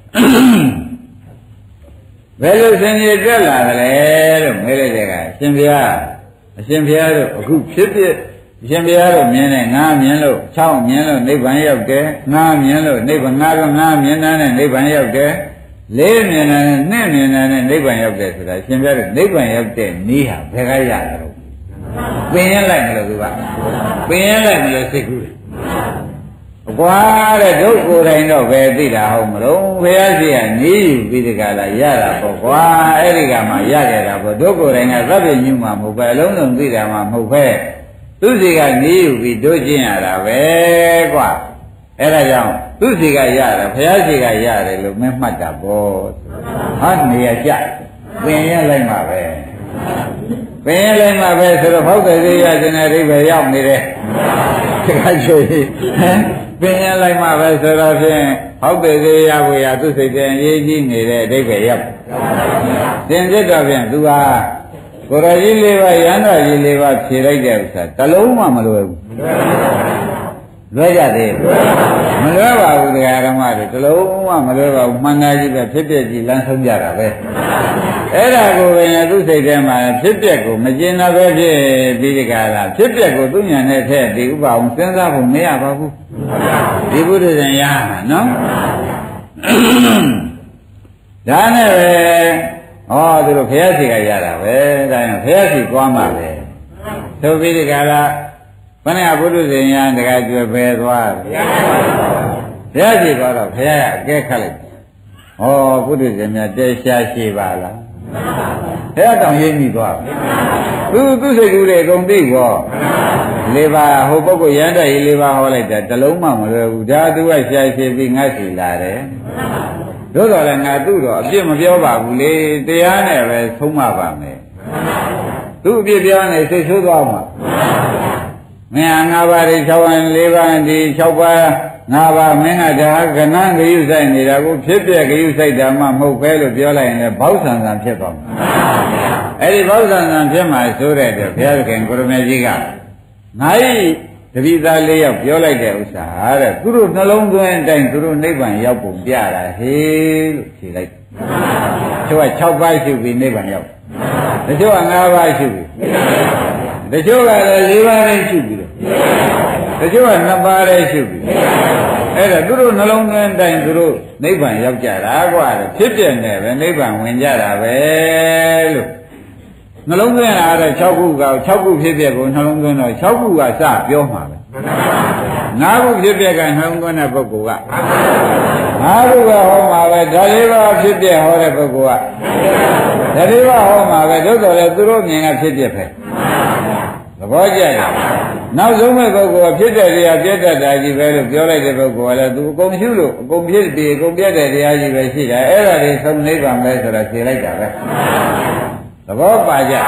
ဘယ်လိုဆင်ခြင်တက်လာသလဲလို့မေးလိုက်တဲ့ကအရှင်ဘုရားအရှင်ဘုရားတို့အခုဖြစ်ဖြစ်အရှင်ဘုရားတို့မြင်တယ်ငါမြင်လို့၆မြင်လို့နိဗ္ဗာန်ရောက်တယ်ငါမြင်လို့နိဗ္ဗာန်ငါကငါမြင်တာနဲ့နိဗ္ဗာန်ရောက်တယ်လေးမြင်တာနဲ့နှစ်မြင်တာနဲ့နိဗ္ဗာန်ရောက်တယ်ဆိုတာအရှင်ဘုရားတို့နိဗ္ဗာန်ရောက်တဲ့နည်းဟာဘယ်ကရတာလဲပင်ရလိုက်မလို့သူကပင်ရလိုက်မလို့စိတ်ကူးတယ်အကွာတဲ့ဒုက္ခကိုယ်တိုင်တော့ပဲသိတာဟုတ်မလို့ဘုရားရှိကနေယူပြီးဒီကလာရတာပေါ့ကွာအဲ့ဒီကမှရခဲ့တာပေါ့ဒုက္ခကိုယ်တိုင်ကသဗ္ဗညုမှာမဟုတ်ပဲအလုံးစုံသိတာမှမဟုတ်ပဲသူစီကနေယူပြီးတို့ကျင့်ရတာပဲကွာအဲ့ဒါကြောင့်သူစီကရတာဘုရားရှိကရတယ်လို့မင်းမှတ်တာပေါ့ဟာနေရကြပင်ရလိုက်မှာပဲပင်ရလိုက်မှာပဲဆိုတော့ဖောက်တဲ့သေးရခြင်းနဲ့အိဗယ်ရောက်နေတယ်တခါချွေပင်ရလိုက်မှာပဲဆိုတော့ဖြင့်ဟောက်တဲ့သေးရဖို့ရသူစိတ်တည်းအရေးကြီးနေတဲ့အဓိပ္ပာယ်ရောက်သင်ဖြစ်တော့ဖြင့်သူဟာကိုရကြီးလေးပါးရဟန္တာကြီးလေးပါးဖြေလိုက်တဲ့ဥစ္စာတလုံးမှမလွယ်ဘူးလွယ်ကြသေးမလွယ်ပါဘူးတရားဓမ္မတွေတလုံးမှမလွယ်ပါဘူးမှန်သားကြီးပဲဖြစ်ဖြစ်ကြီးလမ်းဆုံးကြတာပဲအဲ့ဒါကိုပဲသူစိတ်ထဲမှာဖြစ်ပျက်ကိုမကျင်တာပဲဖြစ်ပြီးဒီကလာဖြစ်ပျက်ကိုသူညာနဲ့ထည့်ဒီဥပအောင်စဉ်းစားဖို့မရပါဘူးဒီဘုရားရှင်ရဟမှာနော်ဒါနဲ့ပဲဟောသူတို့ဘုရားရှိခိုးရတာပဲဒါရင်ဘုရားရှိသွားမှာပဲသို့ပြီးဒီကလာဘယ်နဲ့ဘုရားရှင်ရတကကျွယ်ပဲသွားဘုရားရှိသွားတော့ဘုရားကအကဲခတ်လိုက်ဟောဘုရားရှင်များတဲရှားရှိပါလားဘုရားတောင်ရိပ်မိသွားသူသူစိတ်ကူးတွေအကုန်သိကောလေးပါဟိုပုဂ္ဂိုလ်ရဟန္တာကြီးလေးပါဟောလိုက်တာတလုံးမှမလွယ်ဘူးဒါသူကရှားရှိပြီးငတ်စီလာတယ်သို့တော်လည်းငါသူ့တော့အပြစ်မပြောပါဘူးလေတရားနဲ့ပဲဆုံးမပါမယ်သူ့အပြစ်ပြောနေစိတ်ဆိုးသွားမှာမင်းငါးပါးဒီ၆ပါး၄ပါးဒီ၆ပါးငါးပါးမင်းကဒါကနန်းဂယုဆိုင်နေတာကိုဖြစ်ပြဂယုဆိုင်တာမှမဟုတ်ပဲလို့ပြောလိုက်ရင်လည်းဘောက်ဆံဆံဖြစ်သွားမှာအဲ့ဒီဘောက်ဆံဆံဖြစ်မှာဆိုတဲ့အတွက်ဘုရားခင်ကိုရမေကြီးကငါ့တပိသားလေးယောက်ပြောလိုက်တဲ့ဥစ္စာတဲ့သူတို့နှလုံးသွင်းအတိုင်းသူတို့နိဗ္ဗာန်ရောက်ပုံပြတာဟေးလို့ဖြေလိုက်သူက၆ပါးရှိပြီနိဗ္ဗာန်ရောက်တချို့က၅ပါးရှိပြီတချို့ကလည်း၄ပါးလေးရှိပြီတချို့ကနှစ်ပါးလေးရှိပြီအဲ့ဒါသူတို့နှလုံးသွင်းအတိုင်းသူတို့နိဗ္ဗာန်ရောက်ကြတာကွာဖြစ်ပြနေပဲနိဗ္ဗာန်ဝင်ကြတာပဲလို့နှလုံးသွင်းတာတော့၆ခုက၆ခုဖြစ်ပြကိုနှလုံးသွင်းတော့၆ခုကစပြောမှာပဲ၅ခုဖြစ်ပြကနှလုံးသွင်းတဲ့ပုဂ္ဂိုလ်က၅ခုကဟောမှာပဲဒါလေးပါဖြစ်ပြဟောတဲ့ပုဂ္ဂိုလ်ကဒါလေးပါဟောမှာပဲသို့တော်လည်းသူတို့မြင်ကဖြစ်ပြပဲသဘောကျတယ်နောက်ဆုံးမဲ့ပုဂ္ဂိုလ်ကဖြစ်တဲ့တရားပြတ်တတ်တာကြီးပဲလို့ပြောလိုက်တဲ့ပုဂ္ဂိုလ်ကလည်းသူအကုန်ရှုလို့အကုန်ဖြစ်ပြီးအကုန်ပြတ်တဲ့တရားကြီးပဲရှိတာအဲ့ဒါတွေဆုံးနိဗ္ဗာန်ပဲဆိုတာဖြေလိုက်တာပဲသဘောပါကြ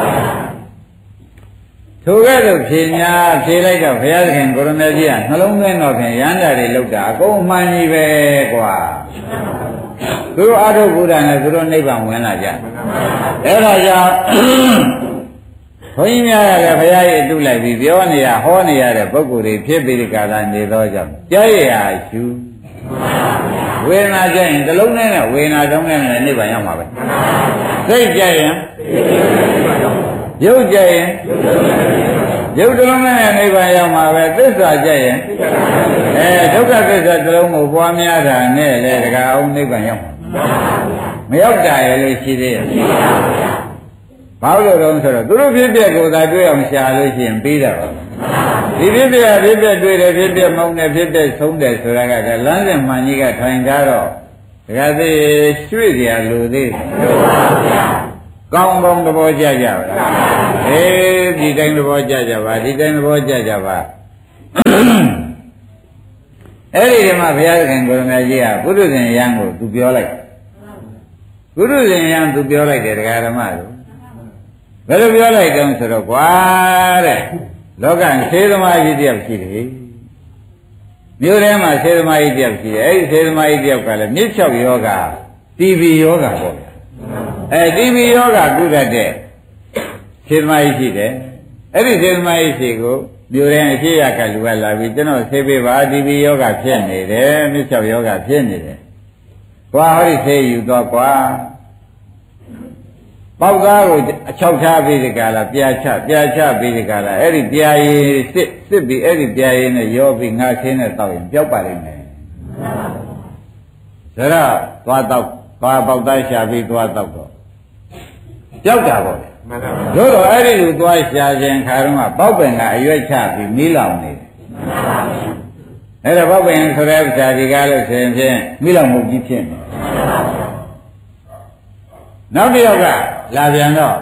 ထိုကဲ့သို့ဖြေများဖြေလိုက်တော့ဘုရားသခင်ကိုရမေကြီးကနှလုံးသွင်းတော့ဖြင့်ရဟန္တာတွေလောက်တာအကုန်မှန်ကြီးပဲကွာသူတို့အာထုဘုရားနဲ့သူတို့နိဗ္ဗာန်ဝင်လာကြအဲ့ဒါကြောင့်ဘုန်းကြီးများကလည်းဘုရားရဲ့အတုလိုက်ပြီးပြောနေရဟောနေရတဲ့ပုဂ္ဂိုလ်တွေဖြစ်ပြီးဒီကာလနေသောကြောင့်ကြားရရာရှုဝေဒနာကြရင်တလုံးနဲ့ဝေဒနာတုံးနဲ့နိဗ္ဗာန်ရောက်မှာပဲစိတ်ကြရင်ရုပ်ကြရင်ရုပ်တလုံးနဲ့နိဗ္ဗာန်ရောက်မှာပဲသစ္စာကြရင်အဲဒုက္ခသစ္စာတလုံးကိုပွားများတာနဲ့လေတကအောင်နိဗ္ဗာန်ရောက်မှာမရောက်တာရလို့ရှိသေးရဲ့ဘာလို့တော့ဆိုတော့သူတို့ဖြစ်ပြကိုသာတွေ့အောင်ရှာလို့ရှိရင်ပြီးတာပါဒီဖြစ်ပြဖြစ်ပြတွေ့တယ်ဖြစ်ပြမောင်းတယ်ဖြစ်ပြဆုံးတယ်ဆိုတာကလမ်းစဉ်မှန်ကြီးကထိုင်ကြတော့တကယ်သေးရွှေ့ကြလို့သေးကောင်းကောင်းသဘောကျကြပါလားအေးဒီတိုင်းသဘောကျကြပါဒီတိုင်းသဘောကျကြပါအဲ့ဒီမှာဘုရားခင်ကိုရမေကြီးကပုရုဇဉ်ယံကိုသူပြောလိုက်ပုရုဇဉ်ယံသူပြောလိုက်တယ်တရားဓမ္မတို့ဘယ်လိုပြောလိုက်တုံးဆိုတော့ကွာတဲ့လောကဆေးသမားကြီးတယောက်ရှိတယ်မြို့ထဲမှာဆေးသမားကြီးတယောက်ရှိတယ်အဲ့ဒီဆေးသမားကြီးတယောက်ကလည်းမြစ်ချောက်ယောဂတီဘီယောဂပေါ့အဲတီဘီယောဂကုတတ်တဲ့ဆေးသမားကြီးရှိတယ်အဲ့ဒီဆေးသမားကြီးရှိကိုမြို့ရင်အရှိရကလူကလာပြီးကျွန်တော်ဆေးပေးပါဒီဘီယောဂဖြစ်နေတယ်မြစ်ချောက်ယောဂဖြစ်နေတယ်ကွာဟောဒီဆေးယူတော့ကွာပေါက်သားကိုအချောက်ထားပြီးဒီကလာပြာချပြာချပြီးဒီကလာအဲ့ဒီပြာရည်စစ်စစ်ပြီးအဲ့ဒီပြာရည်နဲ့ရောပြီးငါချင်းနဲ့တောက်ရင်ပျောက်ပါလိမ့်မယ်ဒါတော့သွားတော့သွားပေါက်သားရှာပြီးသွားတော့တော့ပျောက်တာပေါ့မှန်ပါဘူးတို့တော့အဲ့ဒီလိုသွားရှာခြင်းခါတော့ပေါက်ပင်ကအရွက်ချပြီးမီးလောင်နေတယ်မှန်ပါဘူးအဲ့ဒါပေါက်ပင်ဆိုတဲ့ဥစ္စာဒီကားလို့ဆိုရင်ဖြင့်မီးလောင်မှုကြီးဖြစ်နေနောက်တစ်ယောက်ကလာပြန်တော့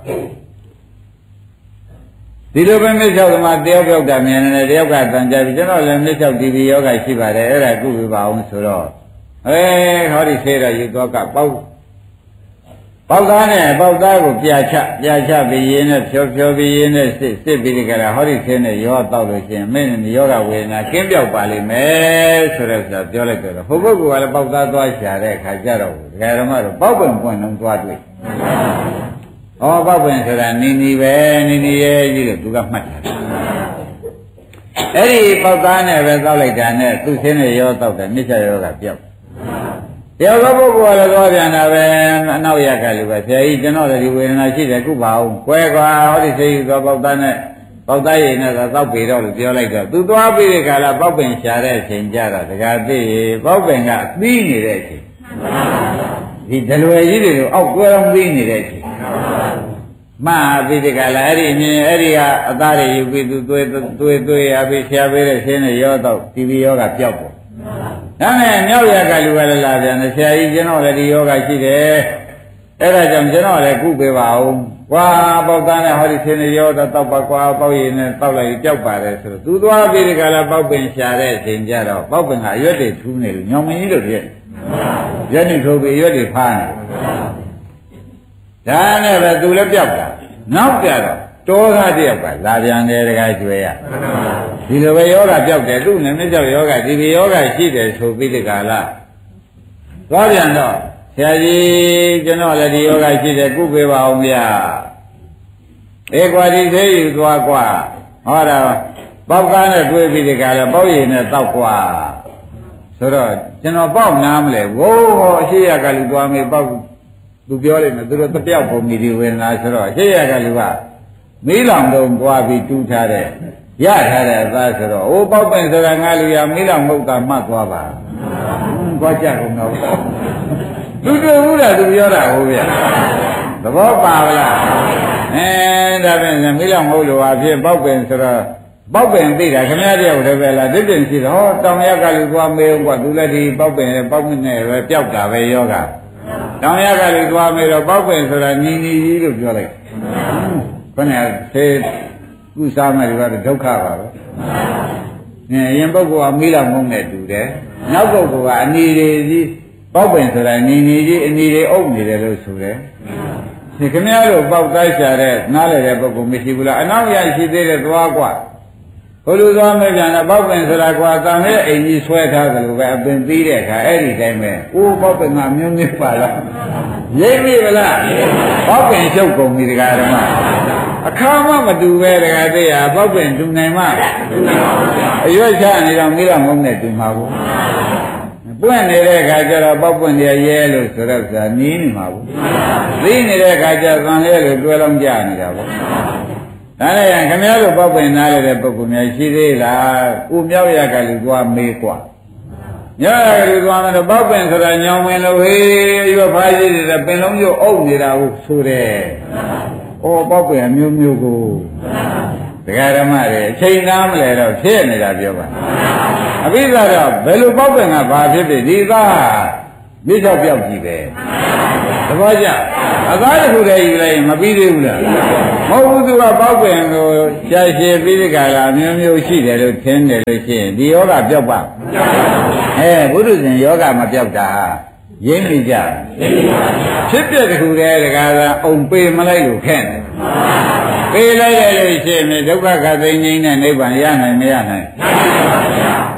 ဒီလိုပဲမြစ်လျှောက်သမားတယောက်ယောက်တာမြင်နေတယ်တယောက်ကတန်ကြပြီကျွန်တော်လည်းမြစ်လျှောက်ဒီဘီယောဂရှိပါတယ်အဲ့ဒါကုပြပါအောင်ဆိုတော့အဲဟောဒီဆေးတော့ယူတော့ကပေါက်ပေါက်သားနဲ့ပေါက်သားကိုပြာချပြာချပြီးရင်းနဲ့ဖြောဖြောပြီးရင်းနဲ့စစ်စစ်ပြီးဒီကရာဟောဒီဆေးနဲ့ရောတောက်လို့ရှိရင်မင်းယောဂဝေဒနာကင်းပြောက်ပါလိမ့်မယ်ဆိုတော့ဆိုပြောလိုက်တော့ဟိုပုဂ္ဂိုလ်ကလည်းပေါက်သားသွားရှာတဲ့အခါကျတော့ဒကာဓမ္မတို့ပေါက်ပင်ပွင့်လုံးသွားတွေ့ဩပေါက်ပင်ဆိုတာနီနီပဲနီနီရဲ့ကြီးလို့သူကမှတ်တာအဲ့ဒီပေါက်သားနဲ့ပဲတောက်လိုက်တာနဲ့သူ့ဆေးနဲ့ရောတောက်တယ်မြစ်ချယောဂပြောက်တယောက်ကပုဂ္ဂိုလ်ကလည်းသွားပြန်တာပဲအနောက်ရကလူပဲဆရာကြီးကျွန်တော်လည်းဒီဝေဒနာရှိတယ်ခုပါအောင်ကွဲကွာဟောဒီဆေးယူသွားပေါက်သားနဲ့ပေါက်သားရည်နဲ့သောက်ပေတော့လို့ပြောလိုက်တော့သူသွားပြီးတဲ့ခါလာပေါက်ပင်ရှာတဲ့အချိန်ကြတော့တခါသိပေါက်ပင်ကအသီးနေတဲ့အချိန်ဒီဒလွယ်ကြီးတွေကိုအောက်ကွဲအောင်သီးနေတဲ့အချိန်မှန်ပြီးတဲ့ခါလာအဲ့ဒီအမြင်အဲ့ဒီကအသားတွေယူပြီးသူသွေးသွေးသွေးရပြီးဆရာပေးတဲ့ဆင်းနဲ့ရောတော့တီဗီယောဂပြောက်ပေါ့ဒါနဲ့မြောက်ရကလူကလည်းလာပြန်တယ်ဆရာကြီးကျွန်တော်လည်းဒီယောဂရှိတယ်အဲ့ဒါကြောင့်ကျွန်တော်လည်းကုပေးပါဦးကွာပေါက်သားနဲ့ဟောဒီဆင်းနေရောတော့တောက်ပါကွာပေါက်ရည်နဲ့တောက်လိုက်ကြောက်ပါတယ်ဆိုတော့သူသွားပြီးဒီကလာပေါက်ပင်ရှာတဲ့အချိန်ကျတော့ပေါက်ပင်ကအရွက်တွေထူးနေလို့ညောင်မင်းကြီးတို့တည်းရွက်နေထိုးပြီးရွက်တွေဖားနေဒါနဲ့ပဲသူလည်းပြောက်တာနောက်ကြတော့တောသားတယောက်ကလာပြန်တယ်တခါကျွဲရဒီလိုပဲယောဂပြောက်တယ်သူ့နဲ့မြစ်ကြောက်ယောဂဒီဒီယောဂရှိတယ်ဆိုပြီးဒီကလာသွားပြန်တော့ဆရာကြီးကျွန်တော်လည်းဒီယောဂရှိတယ်ကုပေးပါအောင်ဗျာအေကွာဒီသေးယူသွားကွာဟောတာပေါက်ကားနဲ့တွေးပြီးဒီကလာပေါက်ရည်နဲ့တောက်ကွာဆိုတော့ကျွန်တော်ပေါက်နားမလဲဝိုးဟောအရှိရကလူသွားမေးပေါက်သူပြောလိုက်မယ်သူတို့တပြောက်ပုံမီဒီဝေဒနာဆိုတော့အရှိရကလူကမီးလောင်တော့ပွားပြီးတူးထားတဲ့ရထားတဲ့အသားဆိုတော့အိုးပေါက်ပင်ဆိုတာငါလူရမီးလောင်မဟုတ်တာမှတ်သွားပါသွားကြကုန်တော့သူတို့ဘူးလားသူပြောတာဟုတ်ဗျသဘောပါဗလားအဲဒါပြန်မီးလောင်မဟုတ်လို့အဖြစ်ပေါက်ပင်ဆိုတော့ပေါက်ပင်သိတာခင်ဗျားတယောက်တည်းပဲလားဒိဋ္ဌိရှိတော့တောင်ရကလူသွားမေးဦးကွာသူလည်းဒီပေါက်ပင်ပေါက်ပင်နဲ့ပဲပျောက်တာပဲယောဂတောင်ရကလူသွားမေးတော့ပေါက်ပင်ဆိုတာညီညီကြီးလို့ပြောလိုက်ခဏသေကုစားမယ်ဒီကတော့ဒုက္ခပါပဲ။အရင်ပုဂ္ဂိုလ်ကမီးလောင်မုန်းနဲ့တူတယ်။နောက်ပုဂ္ဂိုလ်ကအနီတွေကြီးပေါက်ပင်ဆိုတာညီညီကြီးအနီတွေအုပ်နေတယ်လို့ဆိုတယ်။ဒီခင်ဗျားတို့ပေါက်သားရှာတဲ့နားလေတဲ့ပုဂ္ဂိုလ်မရှိဘူးလား။အနောက်ရရှိသေးတဲ့သွားကွာ။ဘုလိုသွားမယ်ပြန်တော့ပေါက်ပင်ဆိုတာကွာတန်ရဲ့အိမ်ကြီးဆွဲထားသလိုပဲအပင်သီးတဲ့အခါအဲ့ဒီတိုင်းပဲ။အိုးပေါက်ပင်ကမျိုးမျိုးပါလား။ရိပ်ပြီဗလား။ပေါက်ပင်ချုပ်ကုန်ပြီဒီကရမ။အခါမှမတူပဲတကယ်တည်းဟာပေါက်ပင်တူနိုင်မှအရွက်ချနေတော့မိတော့မုန်းနဲ့တူမှာဘူးပွင့်နေတဲ့အခါကျတော့ပေါက်ပွင့်ရရဲလို့ဆိုတော့ဆိုတာနီးနေမှာဘူးသိနေတဲ့အခါကျသံရဲလို့တွဲလုံးကြနေတာပေါ့ဒါနဲ့ခင်ဗျားတို့ပေါက်ပွင့်နားရတဲ့ပုဂ္ဂိုလ်များရှိသေးလားကိုမြောက်ရကလူသွားမေးกว่าမြောက်ရကလူသွားမယ်တော့ပေါက်ပွင့်ဆိုတာညောင်ဝင်လို့ဟေးရွက်ဖားရည်တဲ့ပင်လုံးကျုပ်အုပ်နေတာကိုဆိုတယ်ဩပေါက်ပင်အမျိုးမျိုးကိုဒကာဓမ္မတွေအချိန်သားမလဲတော့ဖြစ်နေတာပြောပါအဘိဓါတော့ဘယ်လိုပေါက်ပင်ကဘာဖြစ်ဖြစ်ဒီသားမြစ်တော့ပြောက်ကြည့်ပဲသဘောကျအသားတစ်ခုတည်းယူလိုက်မပြီးသေးဘူးလားမဟုတ်ဘူးသူကပေါက်ပင်ကိုရှာရှည်ပြီးဒီကလာအမျိုးမျိုးရှိတယ်လို့ထင်တယ်လို့ရှိရင်ဒီယောဂပြောက်ပါအဲဘုဒ္ဓဇင်ယောဂမပြောက်တာရင်းမိကြဖြစ်ပြတဲ့ခုတည်းတကားကအုံပေမလိုက်လို့ခဲတယ်ပေးလိုက်ရလို့ရှိရင်ဒုက္ခခသိငြိမ်းတဲ့နိဗ္ဗာန်ရနိုင်မရနိုင်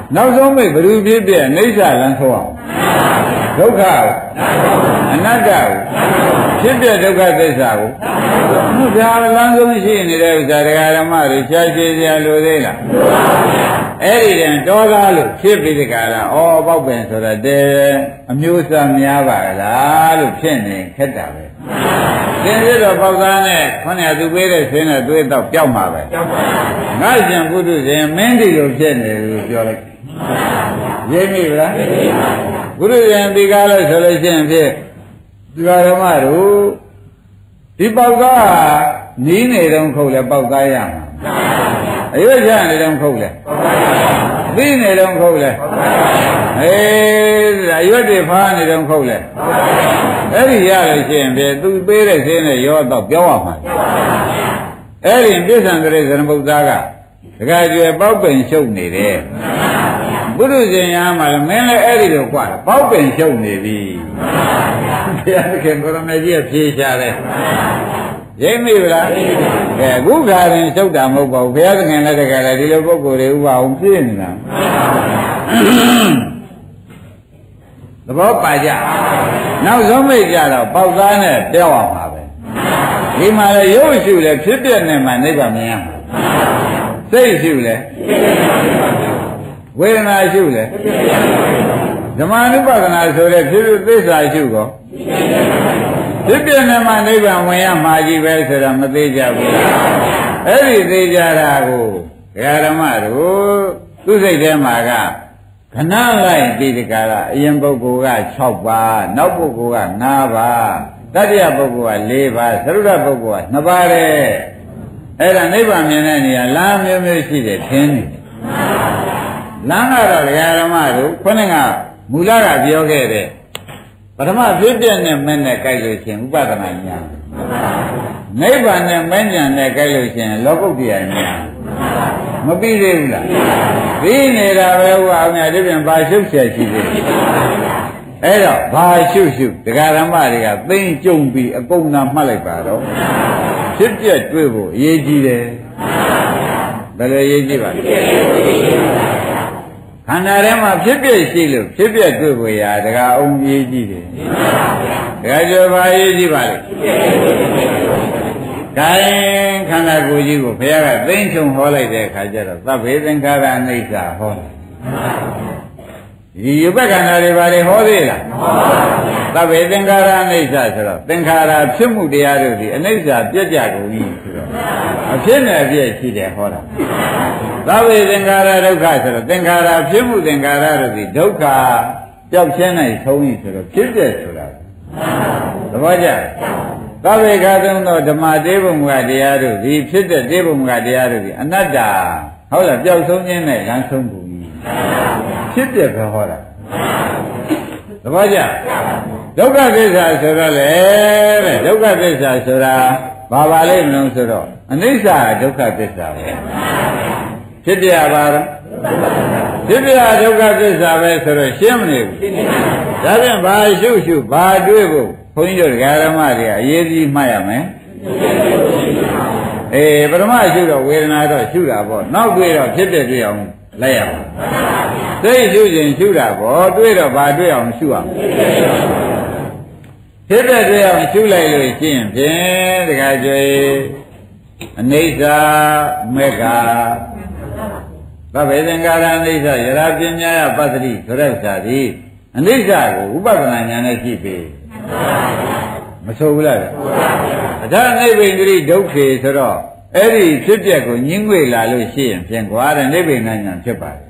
နောက်ဆုံးမိတ်ဘယ်သူဖြစ်ဖြစ်အိဋ္ဌလန်းဆိုအောင်ဒုက္ခအနတ္တဖြစ်ပြဒုက္ခသစ္စာကိုဘုရားလမ်းဆုံးရှိနေတဲ့ဥစ္စာတရားဓမ္မတွေရှားရှင်းစရာလိုသေးလားအဲ့ဒီတည်းတောသားလို့ဖြစ်ပြီးဒီကရာဩပေါက်ပင်ဆိုတော့တဲ့အမျိုးအစားများပါလားလို့ဖြစ်နေခက်တာပဲသင်ပြတော့ပေါက်သားနဲ့ခေါင်းရသူပေးတဲ့ဆင်းနဲ့သွေးတော့ပျောက်မှာပဲငါရှင်ပုထုဇဉ်မင်းဒီလိုဖြစ်နေလို့ပြောလိုက်ရိပ်မိဗလားပုထုဇဉ်ဒီကားလို့ဆိုလို့ရှိရင်ဖြစ်ဒီဃာဓမ္မတို့ဒီပေါက်သားနီးနေတော့ခုတ်လဲပေါက်သားရမှာအရွက်ချနေတော့ခုတ်လဲသိနေတော့ခုတ်လဲအေးအရွက်တွေဖားနေတော့ခုတ်လဲအဲ့ဒီရလို့ရှိရင်ဖြစ်သူပေးတဲ့ဆင်းနဲ့ရောတော့ပြောင်းရမှာအဲ့ဒီပြစ္ဆန္တရေဇနဗုဒ္ဓကတခါကျွယ်ပေါက်ပင်ရှုပ်နေတယ်ပုရုဇဉ်ရမှာလည်းမင်းလည်းအဲ့ဒီလိုกว่าပေါက်ပင်ရှုပ်နေပြီဘုရားသခင်ကိုရမကြီးကဖြေရှာတယ်ရိပ်မိဗလားကဲအခုခါရင်ရှုပ်တာမဟုတ်ပါဘူးဘုရားသခင်လည်းတကယ်လည်းဒီလိုပုဂ္ဂိုလ်တွေဥပအောင်ပြည့်နေတာသဘောပါကြနောက်ဆုံးမိတ်ကြတော့ပေါက်သားနဲ့ပြောက်အောင်ပါပဲဒီမှာလည်းရုပ်ရှုလဲဖြစ်ပြနေမှနိဗ္ဗာန်မြင်ရမှာစိတ်ရှုလဲဝေဒနာရှုလဲဓမ္မ ानु ပဒနာဆိုတဲ့ဖြစ်ဖြစ်သစ္စာရှုကောဖြစ်ပြနေမှနိဗ္ဗာန်ဝင်ရမှာကြီးပဲဆိုတော့မသေးကြဘူးအဲ့ဒီသေးကြတာကိုဓမ္မတို့သူစိတ်ထဲမှာကခဏလိုက်ဒီတကားကအရင်ပုဂ္ဂိုလ်က၆ပါးနောက်ပုဂ္ဂိုလ်က၅ပါးတတိယပုဂ္ဂိုလ်က၄ပါးသရုဒ္ဓပုဂ္ဂိုလ်က၂ပါးတဲ့အဲ့ဒါနိဗ္ဗာန်မြင်တဲ့နေရာလမ်းမျိုးမျိုးရှိတယ်ထင်နေတယ်လမ်းကတော့ဓမ္မတို့ခုနကမူလကပြောခဲ့တဲ့ပထမဖြစ်ပြနဲ့မင်းနဲ့ကြိုက်လို့ရှင်ဥပဒနာညာနိဗ္ဗာန်နဲ့မဉ္ဇဉ်နဲ့ကြိုက်လို့ရှင်လောကုတ္တရာညာမပြီးသေးဘူးလားပြီးနေတာပဲဟိုအောင်များဒီပြင်ဘာရှုပ်ဆက်ရှိသေးလဲအဲ့တော့ဘာရှုပ်ရှုပ်တရားဓမ္မတွေကသိမ့်ကြုံပြီးအကုန်သာမှတ်လိုက်ပါတော့ဖြစ်ပြတွေ့ဖို့အရေးကြီးတယ်ဘယ်လိုအရေးကြီးပါလဲခန္ဓာထဲမှာဖြစ်ပြရှိလို့ဖြစ်ပြတွေ့ဖို့ရာတရားအောင်အရေးကြီးတယ်တရားကျော်ပါအရေးကြီးပါလေဒါရင်ခန္ဓာကိုယ်ကြီးကိုဘုရားကသိမ့်ချုံဟောလိုက်တဲ့အခါကျတော့သဗ္ဗေသင်္ခါရအနိစ္စဟောတယ်ဒီရုပ်ခန္ဓာတွေဘာတွေဟောသေးလားသဗ္ဗေသင်္ခါရအနိစ္စဆိုတော့သင်္ခါရဖြစ်မှုတရားတို့ဒီအနိစ္စပြည့်ကြကုန်ပြီဆိုတော့အဖြစ်နဲ့အပြည့်ရှိတယ်ဟောတာသဗ္ဗေသင်္ခါရဒုက္ခဆိုတော့သင်္ခါရဖြစ်မှုသင်္ခါရတို့ဒီဒုက္ခပျောက်ခြင်းနိုင်ဆုံးပြီဆိုတော့ဖြစ်တဲ့ဆိုတာသဘောကျသဗ္ဗေခါသုံးသောဓမ္မတေဘုံကတရားတို့ဒီဖြစ်တဲ့တေဘုံကတရားတို့ဒီအနတ္တဟုတ်လားပျောက်ဆုံးခြင်းနဲ့လမ်းဆုံးကုန်ပြီဖြစ်တဲ့ပဲဟောတာသဘောကျဒုက္ခသစ္စာဆိုတော့လေတဲ့ဒုက္ခသစ္စာဆိုတာဘာပါလိမ့်မလို့ဆိုတော့အနိစ္စဒုက္ခသစ္စာပဲဖြစ်ပြပါတော့ဖြစ်ပြဒုက္ခသစ္စာပဲဆိုတော့ရှင်းမနေဘူးဒါပြန်ဘာရှုရှုဘာတွေးဖို့ဘုန်းကြီးတို့ဓမ္မတွေကအရေးကြီးမှတ်ရမယ်အေးပထမရှုတော့ဝေဒနာတော့ရှုတာပေါ့နောက်တွေးတော့ဖြစ်တဲ့တွေ့အောင်လိုက်ရအောင်သိရှုခြင်းရှုတာပေါ့တွေးတော့ဘာတွေးအောင်ရှုအောင်ဖြစ်တဲ့တွေ့အောင်ရှုလိုက်လို့ရှင်းဖြင့်တခါကျွေအနိစ္စမေဃသဗ္ဗေသင်္ခါရအနိစ္စယရာပညာယပတ္တိဆိုတဲ့ဥစ္စာဒီအနိစ္စကိုဥပဒနာဉာဏ်နဲ့ကြည့်ပြီမဆိုဘူးလားအထာနိဗ္ဗိန္ဒိဒုက္ခေဆိုတော့အဲ့ဒီဖြစ်ပျက်ကိုညှင်းငွေလာလို့ရှိရင်ဖြင့်ကွာတဲ့နိဗ္ဗိန္ဒဉာဏ်ဖြစ်ပါတယ်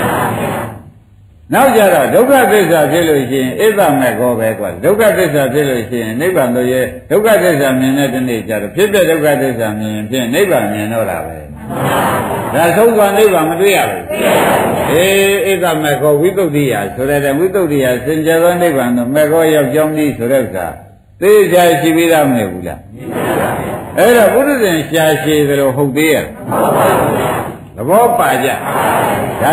နောက်ကြတော့ဒုက္ခသစ္စာဖြစ်လို့ရှိရင်ဣဒ္ဓမေကောပဲကွာဒုက္ခသစ္စာဖြစ်လို့ရှိရင်နိဗ္ဗာန်တို့ရဲ့ဒုက္ခသစ္စာမြင်တဲ့ဒီနေ့ကြတော့ဖြစ်တဲ့ဒုက္ခသစ္စာမြင်ရင်ဖြင့်နိဗ္ဗာန်မြင်တော့တာပဲဒါဆုံးသွားနိဗ္ဗာန်မတွေ့ရဘူးအေးဣဒ္ဓမေကောဝိသုဒ္ဓိယဆိုတဲ့ဝိသုဒ္ဓိယစင်ကြယ်သောနိဗ္ဗာန်တို့မေကောရောက်ကြောင်းသည်ဆိုတဲ့ဥစ္စာသိချာရှိပြီးသားမဟုတ်ဘူးလားအဲ့တော့ဘုရားရှင်ရှားရှည်သလိုဟုတ်သေးရဲ့သဘောပါကြ